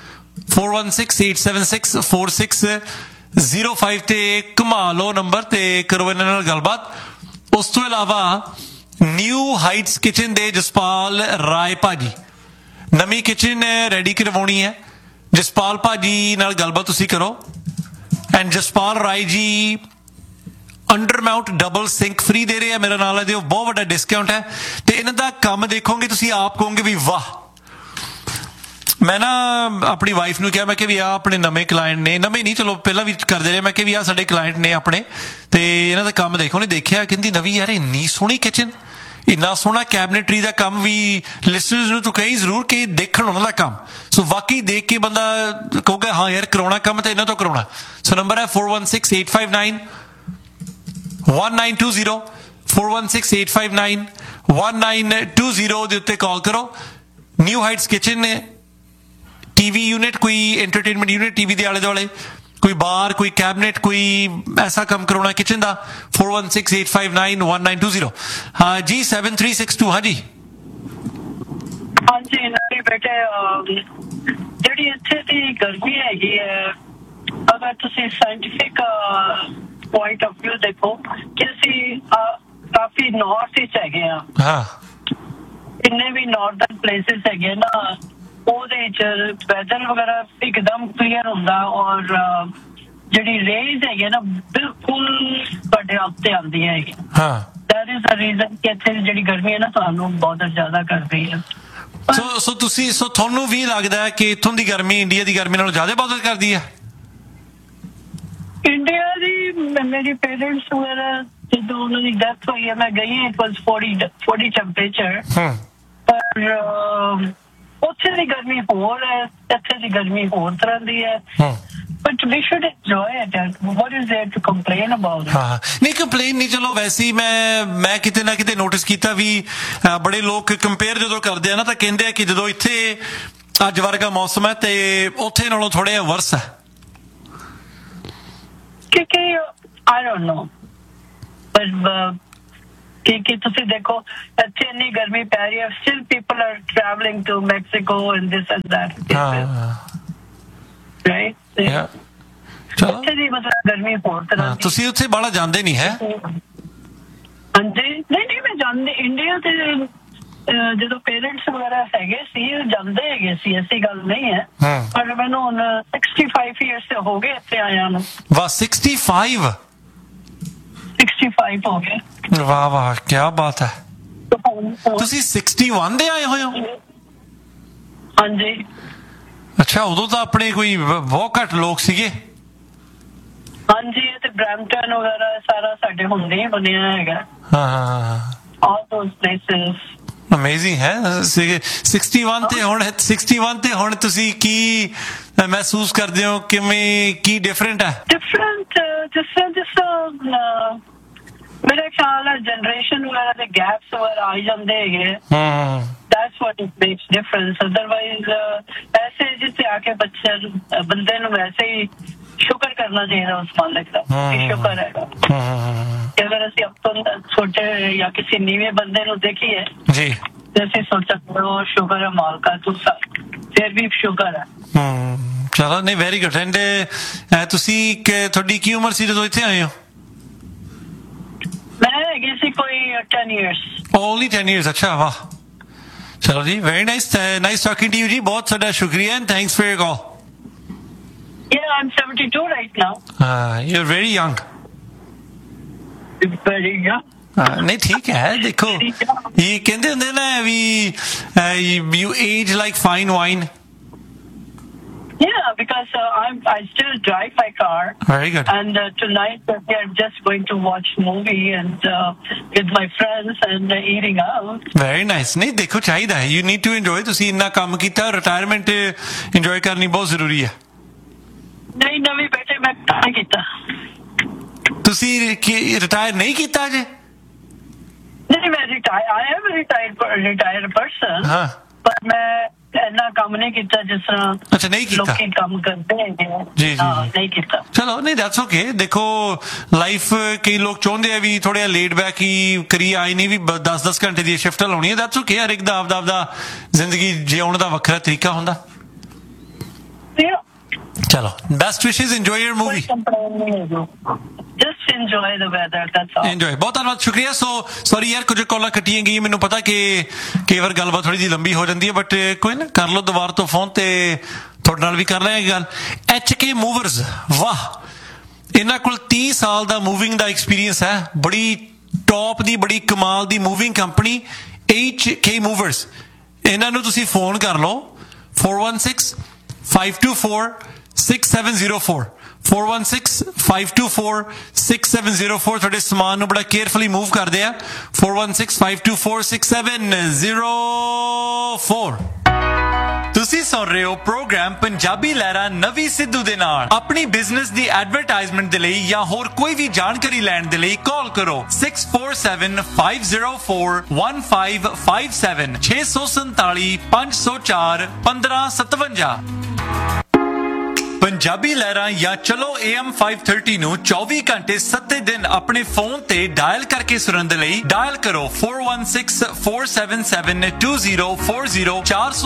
4168764605, ਤੇ ਘੁਮਾ ਲਓ ਨੰਬਰ ਤੇ ਕਰੋ ਇਹਨਾਂ ਨਾਲ ਗੱਲਬਾਤ। ਉਸ ਤੋਂ ਇਲਾਵਾ ਨਿਊ ਹਾਈਟਸ ਕਿਚਨ ਦੇ ਜਸਪਾਲ ਰਾਏ ਭਾਜੀ ਨਵੀਂ ਕਿਚਨ ਰੈਡੀ ਕਰਵਾਉਣੀ ਹੈ। ਜਸਪਾਲ ਭਾਜੀ ਨਾਲ ਗੱਲਬਾਤ ਤੁਸੀਂ ਕਰੋ। And Jaspal Rai ji ਅੰਡਰਮਾਊਂਟ double sink free ਦੇ ਰਹੇ ਆ, ਮੇਰਾ ਨਾਲ ਹੈ, ਬਹੁਤ ਵੱਡਾ ਡਿਸਕਾਊਂਟ ਹੈ। ਤੇ ਇਹਨਾਂ ਦਾ ਕੰਮ ਦੇਖੋਗੇ ਤੁਸੀਂ ਆਪ ਕਹੋਗੇ ਵੀ ਵਾਹ। ਮੈਂ ਨਾ ਆਪਣੀ ਵਾਈਫ ਨੂੰ ਕਿਹਾ, ਮੈਂ ਕਿ ਵੀ ਆ ਆਪਣੇ ਨਵੇਂ ਕਲਾਇੰਟ ਨੇ, ਨਵੇਂ ਨਹੀਂ ਚਲੋ ਪਹਿਲਾਂ ਵੀ ਕਰਦੇ ਰਹੇ, ਮੈਂ ਕਿ ਵੀ ਆ ਸਾਡੇ ਕਲਾਇੰਟ ਨੇ ਆਪਣੇ, ਤੇ ਇਹਨਾਂ ਦਾ ਕੰਮ ਦੇਖੋ। ਉਹਨੇ ਦੇਖਿਆ, ਕਹਿੰਦੀ ਨਵੀਂ ਯਾਰ ਇੰਨੀ ਸੋਹਣੀ ਕਿਚਨ, ਇੰਨਾ ਸੋਹਣਾ ਕੈਬਨਿਟਰੀ ਦਾ ਕੰਮ ਵੀ। ਲਿਸਨਰਸ ਨੂੰ ਤੂੰ ਕਹੀ ਜ਼ਰੂਰ ਕਿ ਦੇਖਣ ਉਹਨਾਂ ਦਾ ਕੰਮ। ਸੋ ਵਾਕਈ ਦੇਖ ਕੇ ਬੰਦਾ ਕਹੂਗਾ ਹਾਂ ਯਾਰ ਕਰਾਉਣਾ ਕੰਮ ਤਾਂ ਇਹਨਾਂ ਤੋਂ ਕਰਾਉਣਾ। ਸੋ ਨੰਬਰ ਹੈ 4168591920, 4168591920 ਦੇ ਉੱਤੇ ਕਾਲ ਕਰੋ। ਨਿਊ ਹਾਈਟਸ ਕਿਚਨ ਨੇ ਟੀਵੀ ਯੂਨਿਟ, ਕੋਈ ਐਂਟਰਟੇਨਮੈਂਟ ਯੂਨਿਟ ਟੀਵੀ ਦੇ ਆਲੇ ਦੁਆਲੇ, ਕੋਈ ਬਾਰ, ਕੋਈ ਕੈਬਨਿਟ, ਕੋਈ ਐਸਾ ਕੰਮ ਕਰਾਉਣਾ ਕਿਚਨ ਦਾ, 4168591920। ਹਾਂ ਜੀ, 7362। ਹਾਂਜੀ ਹਾਂਜੀ ਨਹੀਂ ਬੇਟੇ, ਜਿਹੜੀ ਇੱਥੇ ਦੀ ਗਰਮੀ ਹੈਗੀ ਹੈ, ਅਗਰ ਤੁਸੀਂ ਸਾਇੰਟੀਫਿਕ ਪੁਆਇੰਟ ਆਫ ਵਿਊ ਦੇਖੋ ਕਿ ਅਸੀਂ ਕਾਫੀ ਨਾਰਥ ਵਿੱਚ ਹੈਗੇ ਆ, ਹਾਂ, ਜਿੰਨੇ ਵੀ ਨਾਰਥਰਨ ਪਲੇਸਿਸ ਹੈਗੇ ਨਾ, ਉਹਦੇ ਵਿੱਚ ਵੈਦਰ ਵਗੈਰਾ ਇੱਕਦਮ ਕਲੀਅਰ ਹੁੰਦਾ, ਔਰ ਜਿਹੜੀ ਰੇਂਜ ਹੈਗੀ ਨਾ ਬਿਲਕੁਲ ਤੁਹਾਡੇ ਉੱਤੇ ਆਉਂਦੀ ਹੈਗੀ। ਹਾਂ, ਦੈਟ ਇਜ਼ ਦ ਰੀਜ਼ਨ ਕਿ ਇੱਥੇ ਦੀ ਜਿਹੜੀ ਗਰਮੀ ਹੈ ਨਾ ਤੁਹਾਨੂੰ ਬਹੁਤ ਜ਼ਿਆਦਾ ਕਰਦੀ ਹੈ। ਸੋ ਤੁਹਾਨੂੰ ਵੀ ਲੱਗਦਾ ਹੈ ਕਿ ਇੱਥੋਂ ਦੀ ਗਰਮੀ ਇੰਡੀਆ ਦੀ ਗਰਮੀ ਨਾਲੋਂ ਜ਼ਿਆਦਾ ਬਦਲ ਕਰਦੀ ਹੈ? ਇੰਡੀਆ ਦੀ ਮੇਰੀ ਪੇਰੈਂਟਸ ਵਗੈਰਾ ਜਦੋਂ ਉਹਨਾਂ ਦੀ ਡੈਥ ਹੋਈ ਹੈ, ਮੈਂ ਗਈ, ਇਟ ਵਾਸ 40 ਟੈਂਪਰੇਚਰ, ਪਰ ਉੱਥੇ ਦੀ ਗਰਮੀ ਹੋਰ ਹੈ, ਇੱਥੇ ਦੀ ਗਰਮੀ ਹੋਰ ਤਰ੍ਹਾਂ ਦੀ ਹੈ। But we should enjoy it. What is there to complain about? ਹਾਂ, ਨਹੀਂ ਕੰਪਲੇਨ ਨਹੀਂ, ਚਲੋ ਵੈਸੇ ਹੀ ਮੈਂ ਕਿਤੇ ਨਾ ਕਿਤੇ ਨੋਟਿਸ ਕੀਤਾ ਵੀ ਬੜੇ ਲੋਕ ਕੰਪੇਅਰ ਜਦੋਂ ਕਰਦੇ ਆ ਨਾ, ਤਾਂ ਕਹਿੰਦੇ ਆ ਕਿ ਜਦੋਂ ਇੱਥੇ ਅੱਜ ਵਰਗਾ ਮੌਸਮ ਹੈ ਤੇ ਉੱਥੇ ਨਾਲੋਂ ਥੋੜਾ ਜਿਹਾ ਵਰਸ ਹੈ। ਕਿਉਂਕਿ I don't know, but ਕਿ ਤੁਸੀਂ ਦੇਖੋ ਇੱਥੇ ਇੰਨੀ ਗਰਮੀ ਪੈ ਰਹੀ ਹੈ, still people are traveling to Mexico and this and that, right? ਚਲੋ ਉੱਥੇ ਦੀ ਮਤਲਬ ਗਰਮੀ ਹੋਰ ਤਰ੍ਹਾਂ ਦੀ। ਤੁਸੀਂ ਉੱਥੇ ਬਾਹਲਾ ਜਾਂਦੇ ਨਹੀਂ ਹੈ? ਹਾਂਜੀ ਨਹੀਂ ਮੈਂ ਜਾਂਦੀ ਇੰਡੀਆ ਤੇ ਜਦੋਂ ਪੇਰੈਂਟਸ ਵਗੈਰਾ ਹੈਗੇ ਸੀ ਜਾਂਦੇ ਹੈਗੇ ਸੀ, ਐਸੀ ਗੱਲ ਨਹੀਂ ਹੈ। ਪਰ ਮੈਨੂੰ ਹੁਣ 65 ਇਅਰਸ ਤੇ ਹੋ ਗਏ ਇੱਥੇ ਆਇਆ ਨੂੰ। ਵਾਹ 65 ਹੋ ਗਏ। ਵਾਹ ਵਾਹ ਕੀ ਬਾਤ ਹੈ। ਤੁਸੀਂ 61 ਦੇ ਆਏ ਹੋਏ ਹੋ? ਹਾਂਜੀ। ਅੱਛਾ ਉਦੋਂ ਤਾਂ ਆਪਣੇ ਕੋਈ ਬਹੁਤ ਘੱਟ ਲੋਕ ਸੀਗੇ। ਹਾਂਜੀ ਇਹ ਤੇ ਬ੍ਰੈਂਪਟਨ ਵਗੈਰਾ ਸਾਰਾ ਸਾਡੇ ਹੁੰਦੇ ਹੀ ਬਣਿਆ ਹੈਗਾ। ਹਾਂ all those places ਅਮੇਜ਼ਿੰਗ ਹੈ। 61 ਤੇ ਹੁਣ ਤੁਸੀਂ ਕੀ ਮਹਿਸੂਸ ਕਰਦੇ ਹੋ, ਕਿਵੇਂ ਕੀ ਡਿਫਰੈਂਟ ਹੈ? ਡਿਫਰੈਂਟ ਜਿਸ ਮੇਰੇ ਖਿਆਲ ਹੈ ਜਨਰੇਸ਼ਨ ਵਗੈਰਾ ਦੇ ਗੈਪਸ ਵਗੈਰਾ ਆ ਜਾਂਦੇ ਹੈਗੇ। That's what it makes difference. Otherwise ऐसे जिससे आके बंदे ਨੂੰ वैसे ही शुक्र करना चाहिए उस मालिक का कि शुक्र है कि अगर ਅਸੀਂ ਆਪਣੇ ਛੋਟੇ ਜਾਂ ਕਿਸੇ ਨੀਵੇਂ ਬੰਦੇ ਨੂੰ ਦੇਖੀਏ ਜੀ ਤੇ ਅਸੀਂ ਸੋਚ ਸਕਦੇ ਹਾਂ ਸ਼ੁਕਰ ਹੈ ਮਾਲਕਾ ਤੂੰ ਫਿਰ ਵੀ ਸ਼ੁਕਰ ਹੈ। ਚਲੋ ਨਹੀਂ ਵੈਰੀ ਗੁੱਡ। ਐਂਡ ਤੁਸੀਂ ਤੁਹਾਡੀ ਕੀ ਉਮਰ ਸੀ ਜਦੋਂ ਇੱਥੇ ਆਏ ਹੋ? ਮੈਂ ਹੈਗੀ ਸੀ ਕੋਈ 10 years। Only 10 years। ਅੱਛਾ ਵਾਹ। ਚਲੋ ਜੀ very nice talking to you ਜੀ। ਬਹੁਤ ਤੁਹਾਡਾ ਸ਼ੁਕਰੀਆ and thanks for your call. Yeah, I'm 72 right now. You're very young. Very young. ਨਹੀਂ ਠੀਕ ਹੈ। ਦੇਖੋ ਇਹ ਕਹਿੰਦੇ ਹੁੰਦੇ ਨਾ ਵੀ you age like fine wine. Yeah, because I still drive my car. Very good. And tonight we are just going to watch movie and with my friends and eating out. Very nice. ਨਹੀਂ ਦੇਖੋ ਚਾਹੀਦਾ ਹੈ। You need to enjoy. ਤੁਸੀਂ ਇੰਨਾ ਕੰਮ ਕੀਤਾ, retirement enjoy ਕਰਨੀ ਬਹੁਤ ਜ਼ਰੂਰੀ ਹੈ। ਨਹੀਂ ਨਵੀਂ ਬੇਟੇ ਮੈਂ ਤਾਂ ਕੀਤਾ। ਤੁਸੀਂ ਰਿਟਾਇਰ ਨਹੀਂ ਕੀਤਾ ਅਜੇ? ਨਹੀਂ ਮੈਂ ਰਿਟਾਇਰਡ ਪਰਸਨ ਹਾਂ ਪਰ ਮੈਂ ਇੰਨਾ ਕੰਮ ਨਹੀਂ ਕੀਤਾ ਜਿਸ ਤਰ੍ਹਾਂ ਅੱਛਾ ਨਹੀਂ ਕੀਤਾ ਲੋਕੀ ਕੰਮ ਕਰਦੇ ਹੈਗੇ। ਜੀ ਨਹੀਂ ਕੀਤਾ। ਚਲੋ ਨਹੀਂ ਦੈਟਸ ਓਕੇ। ਦੇਖੋ ਲਾਈਫ ਕਈ ਲੋਕ ਚਾਹੁੰਦੇ ਆ ਵੀ ਥੋੜਾ ਲੇਟ ਬੈਕ ਹੀ ਕਰੀ, ਆਈ ਨਹੀਂ ਵੀ 10-10 ਘੰਟੇ ਦੀ ਸ਼ਿਫਟ ਲਾਉਣੀ ਹੈ। That's okay. ਹਰ ਇੱਕ ਦਾ ਆਪਦਾ ਜ਼ਿੰਦਗੀ ਜਿਉਣ ਦਾ ਵੱਖਰਾ ਤਰੀਕਾ ਹੁੰਦਾ। ਚਲੋ ਬੈਸਟ ਵਿਸ਼ੇਸ। Enjoy your movie. Just enjoy the weather, that's all. Enjoy. ਬਹੁਤ ਧੰਨਵਾਦ ਸ਼ੁਕਰੀਆ। ਸੋ ਸੌਰੀ ਯਾਰ ਕੁਝ ਕਾਲਾਂ ਕੱਟੀਆਂ ਗਈਆਂ। ਮੈਨੂੰ ਪਤਾ ਕਿ ਕਈ ਵਾਰ ਗੱਲਬਾਤ ਥੋੜੀ ਜਿਹੀ ਲੰਬੀ ਹੋ ਜਾਂਦੀ ਹੈ ਬਟ ਕੋਈ ਨਾ ਕਰ ਲਓ ਦੁਬਾਰਾ ਤੋਂ ਫੋਨ ਤੇ ਤੁਹਾਡੇ ਨਾਲ ਵੀ ਕਰ ਲਾਂਗੇ ਗੱਲ। HK ਮੂਵਰਸ ਵਾਹ ਇਹਨਾਂ ਕੋਲ 30 ਸਾਲ ਦਾ ਮੂਵਿੰਗ ਦਾ ਐਕਸਪੀਰੀਅੰਸ ਹੈ। ਬੜੀ ਟੌਪ ਦੀ ਬੜੀ ਕਮਾਲ ਦੀ ਮੂਵਿੰਗ ਕੰਪਨੀ HK ਮੂਵਰਸ। ਇਹਨਾਂ ਨੂੰ ਤੁਸੀਂ ਫੋਨ ਕਰ ਲਓ 416-524-6704 416-524-6704 ਤੁਹਾਡੇ ਸਮਾਨ ਨੂੰ ਬੜਾ ਕੇਅਰਫੁਲੀ ਮੂਵ ਕਰਦੇ ਆ 416-524-6704। ਤੁਸੀਂ ਸੁਣ ਰਹੇ ਹੋ ਪ੍ਰੋਗਰਾਮ ਪੰਜਾਬੀ ਲਹਿਰਾਂ ਨਵੀਂ ਸਿੱਧੂ ਦੇ ਨਾਲ। ਆਪਣੀ ਬਿਜ਼ਨਸ ਦੀ ਐਡਵਰਟਾਈਜ਼ਮੈਂਟ ਦੇ ਲਈ ਜਾਂ ਹੋਰ ਕੋਈ ਵੀ ਜਾਣਕਾਰੀ ਲੈਣ ਦੇ ਲਈ ਕਾਲ ਕਰੋ 6475041557 647-504-1557। ਪੰਜਾਬੀ ਲਹਿਰਾਂ ਜਾਂ ਚਲੋ AM 530 ਨੂੰ 24 ਘੰਟੇ 7 ਦਿਨ ਆਪਣੇ ਫੋਨ ਤੇ ਡਾਇਲ ਕਰਕੇ ਸੁਣਨ ਦੇ ਲਈ ਡਾਇਲ ਕਰੋ 4164772040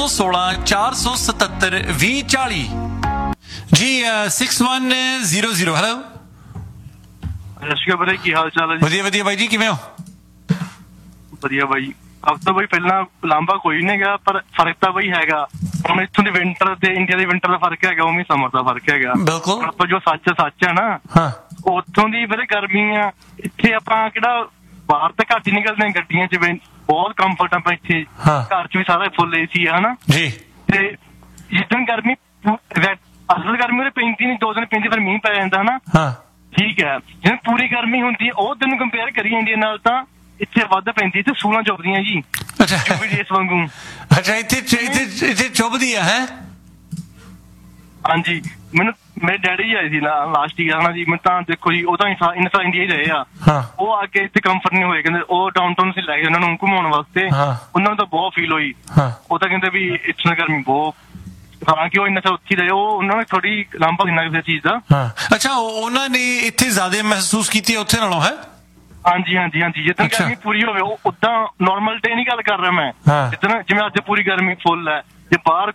416-477-2040 ਜੀ 6100। ਹੈਲੋ ਅਸ਼ਕਾ ਬਾਈ ਕੀ ਹਾਲ ਚਾਲ ਹੈ ਜੀ? ਵਧੀਆ ਵਧੀਆ ਬਾਈ ਜੀ ਕਿਵੇਂ ਹੋ? ਵਧੀਆ ਬਾਈ। ਅਬ ਤਾਂ ਬਾਈ ਪਹਿਲਾਂ ਲਾਂਬਾ ਕੋਈ ਨਹੀਂ ਹੈਗਾ ਪਰ ਫਰਕ ਤਾਂ ਬਾਈ ਹੈਗਾ। ਹੁਣ ਇੱਥੋਂ ਦੀ ਵਿੰਟਰ ਤੇ ਇੰਡੀਆ ਦੀ ਵਿੰਟਰ ਦਾ ਫਰਕ ਹੈਗਾ, ਉਵੇਂ ਸਮਰ ਦਾ ਫਰਕ ਹੈਗਾ। ਬਿਲਕੁਲ। ਆਪਾਂ ਜੋ ਸੱਚ ਹੈ ਨਾ ਉੱਥੋਂ ਦੀ ਵੀਰੇ ਗਰਮੀ ਆ। ਇੱਥੇ ਆਪਾਂ ਕਿਹੜਾ ਬਾਹਰ ਤੇ ਘੱਟ ਹੀ ਨਿਕਲਦੇ ਹਾਂ, ਗੱਡੀਆਂ 'ਚ ਬਹੁਤ ਕੰਫਰਟ ਆਪਾਂ ਇੱਥੇ। ਘਰ 'ਚ ਵੀ ਸਾਰਾ ਫੁੱਲ AC ਆ ਹਨਾ ਜੀ। ਤੇ ਜਿੱਦਣ ਗਰਮੀ ਅਸਲ ਗਰਮੀ ਉਹਦੇ ਪੈਂਦੀ ਨਹੀਂ, 2 ਦਿਨ ਪੈਂਦੀ ਫਿਰ ਮੀਂਹ ਪੈ ਜਾਂਦਾ ਹਨਾ। ਠੀਕ ਹੈ ਜਿਵੇਂ ਪੂਰੀ ਗਰਮੀ ਹੁੰਦੀ ਹੈ ਉਹ ਦਿਨ ਕੰਪੇਅਰ ਕਰੀਏ ਇੰਡੀਆ ਨਾਲ ਤਾਂ ਇੱਥੇ ਵੱਧ ਪੈਂਦੀ। ਇੱਥੇ ਸੂਲਾਂ ਚੁੱਭਦੀਆਂ ਜੀ ਇਸ ਵਾਂਗੂ। ਅੱਛਾ ਇੱਥੇ ਚੁੱਭਦੀ ਆ ਹੈ? ਹਾਂਜੀ ਮੈਨੂੰ ਮੇਰੇ ਡੈਡੀ ਜੀ ਆਏ ਸੀ ਲਾਸਟ ਈਅਰ ਹਨਾ ਜੀ। ਮੈਨੂੰ ਤਾਂ ਦੇਖੋ ਜੀ ਉਹ ਤਾਂ ਇੰਡੀਆ ਹੀ ਰਹੇ ਆ। ਉਹ ਆ ਕੇ ਇੱਥੇ ਕੰਫਰਟ ਨਹੀਂ ਹੋਏ। ਕਹਿੰਦੇ ਉਹ ਡਾਊਨਟਾਊਨ ਸੀ ਲੈ ਗਏ ਉਹਨਾਂ ਨੂੰ ਘੁਮਾਉਣ ਵਾਸਤੇ। ਉਹਨਾਂ ਨੂੰ ਤਾਂ ਬਹੁਤ ਫੀਲ ਹੋਈ। ਉਹ ਤਾਂ ਕਹਿੰਦੇ ਵੀ ਇੱਥੇ ਗਰਮੀ ਬਹੁਤ। ਹਾਲਾਂਕਿ ਉਹ ਇੰਨਾ ਉੱਥੇ ਰਹੇ ਉਹਨਾਂ ਨੇ ਥੋੜੀ ਲਾਂਭਾ ਕਿੰਨਾ ਕਿਸੇ ਚੀਜ਼ ਦਾ। ਅੱਛਾ ਉਹਨਾਂ ਨੇ ਇੱਥੇ ਜ਼ਿਆਦਾ ਮਹਿਸੂਸ ਕੀਤੀ ਉੱਥੇ ਨਾਲੋਂ ਹੈ? ਹਾਂਜੀ ਜਿੱਦਾਂ ਗਰਮੀ ਪੂਰੀ ਹੋਵੇ ਉਹ ਉਦਾਂ ਨੋਰਮਲ ਡੇ ਨਹੀਂ ਗੱਲ ਕਰ ਰਿਹਾ ਮੈਂ। ਜਿੱਦਾਂ ਜਿਵੇਂ ਅੱਜ ਪੂਰੀ ਗਰਮੀ ਫੁੱਲ ਹੈ ਜੇ ਬਾਹਰ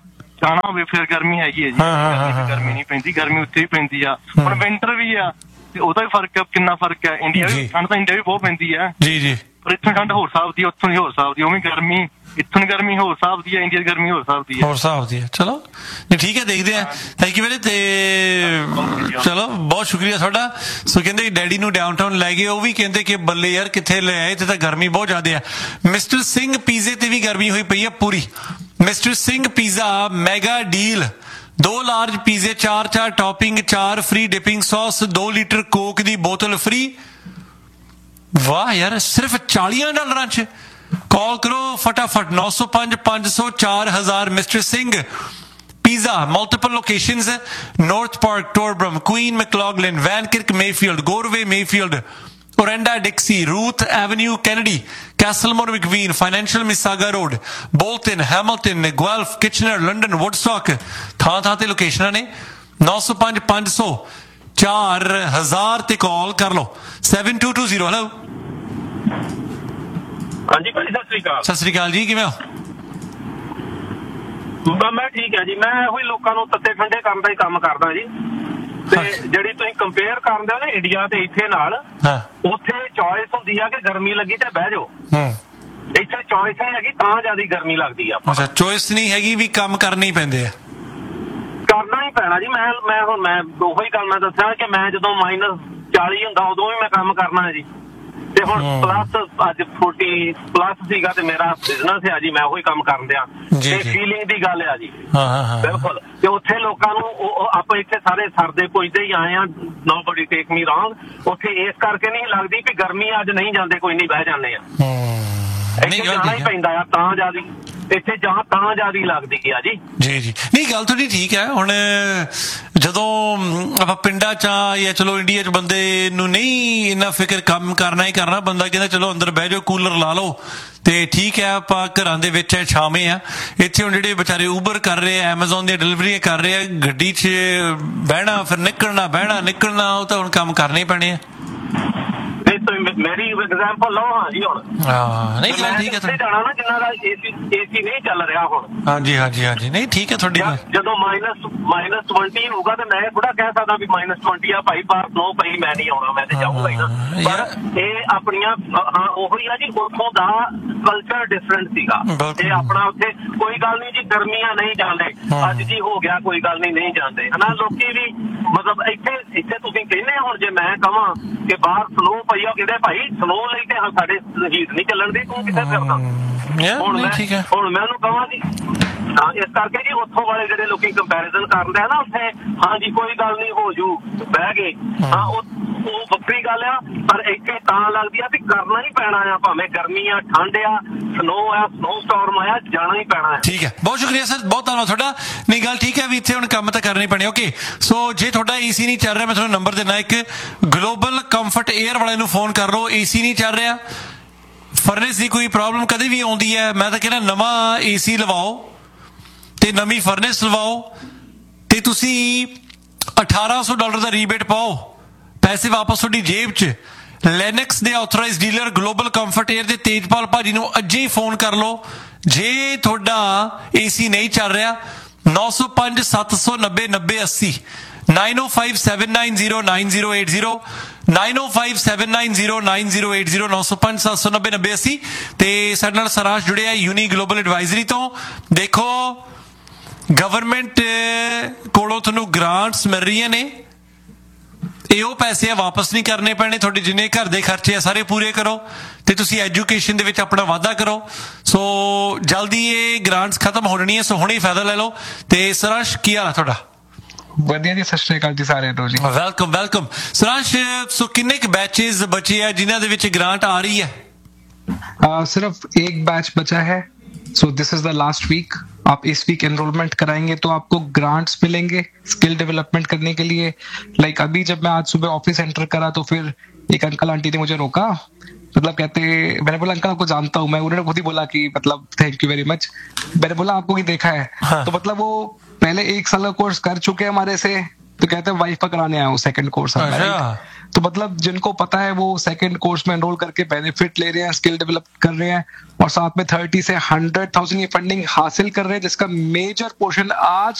ਜਾਣਾ ਹੋਵੇ ਫਿਰ ਗਰਮੀ ਹੈਗੀ ਹੈ ਜੀ। ਗਰਮੀ ਨਹੀਂ ਪੈਂਦੀ, ਗਰਮੀ ਉੱਥੇ ਵੀ ਪੈਂਦੀ ਆ। ਹੁਣ ਵਿੰਟਰ ਵੀ ਆ ਤੇ ਉਹਦਾ ਵੀ ਫਰਕ, ਕਿੰਨਾ ਫਰਕ ਹੈ। ਇੰਡੀਆ ਵੀ ਠੰਡ ਤਾਂ ਇੰਡੀਆ ਵੀ ਬਹੁਤ ਪੈਂਦੀ ਹੈ ਜੀ, ਪਰ ਇੱਥੋਂ ਠੰਡ ਹੋਰ ਹਿਸਾਬ ਦੀ, ਉੱਥੋਂ ਦੀ ਹੋਰ ਹਿਸਾਬ ਦੀ। ਉਵੇਂ ਗਰਮੀ ਇੱਥੋਂ ਦੀ ਗਰਮੀ ਹੋਰ ਹਿਸਾਬ ਦੀ ਹੈ, ਇੰਡੀਆ ਦੀ ਗਰਮੀ ਹੋਰ ਹਿਸਾਬ ਦੀ ਹੈ। ਚਲੋ ਠੀਕ ਹੈ, ਦੇਖਦੇ ਆ। ਥੈਂਕ ਯੂ ਵੀਰੇ। ਤੇ ਚਲੋ ਬਹੁਤ ਸ਼ੁਕਰੀਆ ਤੁਹਾਡਾ। ਸੋ ਕਹਿੰਦੇ ਡੈਡੀ ਨੂੰ ਡਾਊਨਟਾਊਨ ਲੈ ਗਏ, ਉਹ ਵੀ ਕਹਿੰਦੇ ਕਿ ਬੱਲੇ ਯਾਰ ਕਿੱਥੇ ਲੈ ਆਏ, ਤੇ ਤਾਂ ਗਰਮੀ ਬਹੁਤ ਜ਼ਿਆਦਾ ਆ। ਮਿਸਟਰ ਸਿੰਘ ਪੀਜ਼ੇ ਤੇ ਵੀ ਗਰਮੀ ਹੋਈ ਪਈ ਆ ਪੂਰੀ। Mister Singh pizza mega deal, 2 large ਪੀਜ਼ੇ, 4 topping, 4 free dipping sauce, 2 litre Coke ਦੀ ਬੋਤਲ ਫ੍ਰੀ। ਵਾਹ ਯਾਰ, ਸਿਰਫ $40 ਚ। ਕਾਲ ਕਰੋ फटाफट 905 500 4000। Mister Singh pizza, multiple locations, north park, टोरब्रम, queen मैक्लॉगलिन, वैनकिर्क, Mayfield, Gorve, Mayfield, oranda, डिक्सी, Ruth Avenue, Kennedy, कैसलमोर, विकवीन, financial, मिसागा road, Bolton, Hamilton, Guelph, Kitchener, London, Woodstock, ਥਾਂ ਤੇ ਲੋਕੇਸ਼ਨਾਂ ਨੇ। 905 500 4000 ਤੇ ਕਾਲ ਕਰ ਲਓ। 7220। ਹੈਲੋ ਹਾਂਜੀ ਭਾਈ, ਸਤਿ ਸ੍ਰੀ ਅਕਾਲ। ਸਤਿ ਸ੍ਰੀ ਅਕਾਲ ਜੀ, ਕਿਵੇਂ ਹੋ? ਮੈਂ ਠੀਕ ਹੈ ਜੀ। ਮੈਂ ਉਹੀ ਲੋਕਾਂ ਨੂੰ ਤੱਤੇ ਠੰਡੇ ਕਰਨ ਦਾ ਹੀ ਕੰਮ ਕਰਦਾ ਜੀ। ਤੇ ਜਿਹੜੀ ਤੁਸੀਂ ਕੰਪੇਅਰ ਕਰਦੇ ਹੋ ਨਾ ਇੰਡੀਆ ਤੇ ਇੱਥੇ ਨਾਲ, ਉੱਥੇ ਚੋਇਸ ਹੁੰਦੀ ਆ ਕਿ ਗਰਮੀ ਲੱਗੀ ਤੇ ਬਹਿ ਜਾਓ। ਇੱਥੇ ਚੋਇਸ ਨਹੀਂ ਹੈਗੀ, ਤਾਂ ਜ਼ਿਆਦਾ ਗਰਮੀ ਲੱਗਦੀ ਆ। ਅੱਛਾ, ਚੋਇਸ ਨਹੀਂ ਹੈਗੀ, ਵੀ ਕੰਮ ਕਰਨੇ ਹੀ ਪੈਂਦੇ ਆ। ਕਰਨਾ ਹੀ ਪੈਣਾ ਜੀ। ਮੈਂ ਉਹੀ ਗੱਲ ਮੈਂ ਦੱਸਿਆ ਕਿ ਮੈਂ ਜਦੋਂ -40 ਹੁੰਦਾ ਉਦੋਂ ਵੀ ਮੈਂ ਕੰਮ ਕਰਨਾ ਹੈ ਜੀ। ਤੇ ਹੁਣ ਪਲੱਸ ਅੱਜ 40+ ਸੀਗਾ ਤੇ ਮੇਰਾ ਬਿਜ਼ਨਸ ਹੈ ਜੀ, ਮੈਂ ਉਹੀ ਕੰਮ ਕਰਨ ਦਿਆਂ। ਤੇ ਫੀਲਿੰਗ ਦੀ ਗੱਲ ਆ ਜੀ। ਬਿਲਕੁਲ। ਤੇ ਉੱਥੇ ਲੋਕਾਂ ਨੂੰ ਆਪਾਂ ਇੱਥੇ ਸਾਰੇ ਸਰਦੇ ਪੁੱਜਦੇ ਹੀ ਆਏ ਆ, ਨੋਬਡੀ ਟੇਕ ਮੀ ਰੌਂਗ। ਉੱਥੇ ਇਸ ਕਰਕੇ ਨਹੀਂ ਲੱਗਦੀ ਕਿ ਗਰਮੀ ਅੱਜ ਨਹੀਂ ਜਾਂਦੇ, ਕੋਈ ਨਹੀਂ ਬਹਿ ਜਾਂਦੇ ਆ। ਇੱਥੇ ਜਾਣਾ ਹੀ ਪੈਂਦਾ ਆ, ਤਾਂ ਜ਼ਿਆਦਾ ਇੱਥੇ ਤਾਂ ਜ਼ਿਆਦਾ ਲੱਗਦੀ ਆ ਜੀ। ਜੀ ਨਹੀਂ, ਗੱਲ ਤੁਹਾਡੀ ਠੀਕ ਹੈ। ਹੁਣ ਜਦੋਂ ਆਪਾਂ ਪਿੰਡਾਂ 'ਚ ਜਾਂ ਚਲੋ ਇੰਡੀਆ 'ਚ ਬੰਦੇ ਨੂੰ ਨਹੀਂ ਇੰਨਾ ਫਿਕਰ, ਕੰਮ ਕਰਨਾ ਹੀ ਕਰਨਾ। ਬੰਦਾ ਕਹਿੰਦਾ ਚਲੋ ਅੰਦਰ ਬਹਿ ਜਾਓ, ਕੂਲਰ ਲਾ ਲਓ ਤੇ ਠੀਕ ਹੈ, ਆਪਾਂ ਘਰਾਂ ਦੇ ਵਿੱਚ ਛਾਵੇਂ ਆ। ਇੱਥੇ ਹੁਣ ਜਿਹੜੇ ਵਿਚਾਰੇ ਊਬਰ ਕਰ ਰਹੇ ਆ, ਐਮਾਜ਼ੋਨ ਦੀਆਂ ਡਿਲੀਵਰੀਆਂ ਕਰ ਰਹੇ ਆ, ਗੱਡੀ 'ਚ ਬਹਿਣਾ, ਫਿਰ ਨਿਕਲਣਾ, ਬਹਿਣਾ ਨਿਕਲਣਾ, ਉਹ ਤਾਂ ਹੁਣ ਕੰਮ ਕਰਨੇ ਹੀ ਪੈਣੇ ਆ। ਮੇਰੀ ਐਗਜ਼ਾਮਪਲ ਲਓ। ਹਾਂ ਜੀ, ਹੁਣ ਨਹੀਂ ਗੱਲ ਠੀਕ ਹੈ। ਜਾਣਾ ਨਾ ਜਿੰਨਾ ਦਾ ਏਸੀ ਨਹੀਂ ਚੱਲ ਰਿਹਾ ਹੁਣ। ਹਾਂਜੀ, ਨਹੀਂ ਠੀਕ ਹੈ ਤੁਹਾਡੀ ਗੱਲ। ਜਦੋਂ -20 ਹੋਊਗਾ ਤੇ ਮੈਂ ਥੋੜਾ ਕਹਿ ਸਕਦਾ ਵੀ -20 ਆ ਭਾਈ, ਬਾਹਰ ਸਨੋ ਪਈ, ਮੈਂ ਨਹੀਂ ਆਉਣਾ, ਮੈਂ ਤੇ ਜਾਊਂਗਾ ਹੀ ਨਾ। ਪਰ ਇਹ ਆਪਣੀਆਂ ਉਹੀ ਆ ਜੀ, ਉੱਥੋਂ ਦਾ ਕਲਚਰ ਡਿਫਰੈਂਟ ਸੀਗਾ। ਇਹ ਆਪਣਾ ਉੱਥੇ ਕੋਈ ਗੱਲ ਨਹੀਂ ਜੀ, ਗਰਮੀਆਂ ਨਹੀਂ ਜਾਂਦੇ, ਅੱਜ ਜੀ ਹੋ ਗਿਆ, ਕੋਈ ਗੱਲ ਨਹੀਂ ਜਾਂਦੇ ਹਨਾ। ਲੋਕੀ ਵੀ ਮਤਲਬ ਇੱਥੇ ਤੁਸੀਂ ਕਹਿੰਦੇ ਹੁਣ ਜੇ ਮੈਂ ਕਹਾਂ ਕਿ ਬਾਹਰ ਸਨੋ ਪਈ ਆ, ਕਹਿੰਦੇ ਭਾਈ ਸਨੋ ਲਈ ਤੇ ਸਾਡੇ ਹੀਟ ਨਹੀਂ ਚੱਲਣ ਦੀ, ਤੂੰ ਕਿੱਥੇ ਫਿਰਦਾ। ਹੁਣ ਮੈਂ ਉਹਨੂੰ ਕਹਾਂ ਜੀ। ਹਾਂ, ਇਸ ਕਰਕੇ ਜੀ ਉੱਥੋਂ ਵਾਲੇ ਜਿਹੜੇ ਲੋਕੀ ਕੰਪੈਰੀਜ਼ਨ ਕਰਦੇ ਆ ਨਾ ਉੱਥੇ, ਹਾਂਜੀ ਕੋਈ ਗੱਲ ਨਹੀਂ ਹੋ ਜੂ, ਬਹਿ ਗਏ। ਹਾਂ, ਉਹ ਵੱਖਰੀ ਗੱਲ ਆ, ਪਰ ਇੱਥੇ ਤਾਂ ਲੱਗਦੀ ਆ ਵੀ ਕਰਨਾ ਹੀ ਪੈਣਾ ਆ, ਭਾਵੇਂ ਗਰਮੀ ਆ, ਠੰਡ ਆ, ਸਨੋ ਆ, ਸਨੋ ਸਟਾਰਮ ਆਇਆ, ਜਾਣਾ ਹੀ ਪੈਣਾ ਹੈ। ਠੀਕ ਹੈ, ਬਹੁਤ ਸ਼ੁਕਰੀਆ ਸਰ, ਬਹੁਤ ਧੰਨਵਾਦ ਤੁਹਾਡਾ। ਨਹੀਂ ਗੱਲ ਠੀਕ ਹੈ ਵੀ ਇੱਥੇ ਹੁਣ ਕੰਮ ਤਾਂ ਕਰਨੇ ਪੈਣੇ। ਓਕੇ, ਸੋ ਜੇ ਤੁਹਾਡਾ ਏਸੀ ਨਹੀਂ ਚੱਲ ਰਿਹਾ, ਮੈਂ ਤੁਹਾਨੂੰ ਨੰਬਰ ਦੇਣਾ ਇੱਕ, ਗਲੋਬਲ ਕੰਫਰਟ 에ਅਰ ਵਾਲੇ ਨੂੰ ਫੋਨ ਕਰ ਲਓ। ਏਸੀ ਨਹੀਂ ਚੱਲ ਰਿਹਾ, ਫਰਨੈਸ ਦੀ ਕੋਈ ਪ੍ਰੋਬਲਮ ਕਦੇ ਵੀ ਆਉਂਦੀ ਹੈ, ਮੈਂ ਤਾਂ ਕਹਿੰਦਾ ਨਵਾਂ ਏਸੀ ਲਵਾਓ ਤੇ ਨਵੀਂ ਫਰਨੈਸ ਲਵਾਓ ਤੇ ਤੁਸੀਂ $1800 ਦਾ ਰੀਬੇਟ ਪਾਓ, ਪੈਸੇ ਵਾਪਸ ਤੁਹਾਡੀ ਜੇਬ 'ਚ। ਲੈਨਕਸ ਦੇ authorised dealer global comfort air ਦੇ ਤੇਜਪਾਲ ਭਾਜੀ ਨੂੰ ਅੱਜ ਹੀ ਫੋਨ ਕਰ ਲਓ। ਜੇ ਤੁਹਾਡਾ ਏਸੀ ਨਹੀਂ ਚੱਲ ਰਿਹਾ, 905 790 9080, 905 790 9080, 905 790 9080, 905 790 9080। ਤੇ ਸਾਡੇ ਨਾਲ ਸਰਾਸ਼ ਜੁੜਿਆ ਯੂਨੀ ਗਲੋਬਲ ਐਡਵਾਈਜ਼ਰੀ ਤੋਂ। ਦੇਖੋ, ਗਵਰਨਮੈਂਟ ਕੋਲੋਂ ਤੁਹਾਨੂੰ ਗ੍ਰਾਂਟਸ ਮਿਲ ਰਹੀਆਂ ਨੇ, ਇਹ ਉਹ ਪੈਸੇ ਆ ਵਾਪਸ ਨਹੀਂ ਕਰਨੇ ਪੈਣੇ। ਤੁਹਾਡੇ ਜਿੰਨੇ ਘਰ ਦੇ ਖਰਚੇ ਆ ਸਾਰੇ ਪੂਰੇ ਕਰੋ ਤੇ ਤੁਸੀਂ ਐਜੂਕੇਸ਼ਨ ਦੇ ਵਿੱਚ ਆਪਣਾ ਵਾਧਾ ਕਰੋ। ਸੋ ਜਲਦੀ ਇਹ ਗ੍ਰਾਂਟਸ ਖਤਮ ਹੋ ਜਾਣੀ ਹੈ, ਸੋ ਹੁਣੇ ਹੀ ਫਾਇਦਾ ਲੈ ਲਓ। ਤੇ ਸਰਾਸ਼, ਕੀ ਹਾਲ ਆ ਤੁਹਾਡਾ? ਵਧੀਆ ਜੀ, ਸਤਿ ਸ਼੍ਰੀ ਅਕਾਲ ਜੀ ਸਾਰਿਆਂ ਨੂੰ ਜੀ। ਵੈਲਕਮ ਸਰਾਸ਼। ਸੋ ਕਿੰਨੇ ਕੁ ਬੈਚੇਸ ਬਚੇ ਆ ਜਿਨ੍ਹਾਂ ਦੇ ਵਿੱਚ ਗ੍ਰਾਂਟ ਆ ਰਹੀ ਹੈ? सिर्फ एक बैच बचा है। So this is the last week. आप इस वीक एनरोलमेंट कराएंगे तो आपको ग्रांट्स मिलेंगे स्किल डेवलपमेंट करने के लिए। लाइक अभी जब मैं आज सुबह ऑफिस एंटर करा तो फिर एक अंकल आंटी ने मुझे रोका, मतलब कहते, मैंने बोला अंकल आपको जानता हूँ मैं, उन्होंने खुद ही बोला कि मतलब थैंक यू वेरी मच। मैंने बोला आपको भी देखा है? हाँ। तो मतलब वो पहले 1 साल का कोर्स कर चुके हैं हमारे से, तो कहते हैं वाइफ कराने आया हूँ सेकंड कोर्स। तो मतलब जिनको पता है वो सेकंड कोर्स में एनरोल करके बेनिफिट ले रहे हैं, स्किल डेवलप कर रहे हैं और साथ में 30 से 100,000 ये फंडिंग हासिल कर रहे हैं, जिसका मेजर पोर्शन आज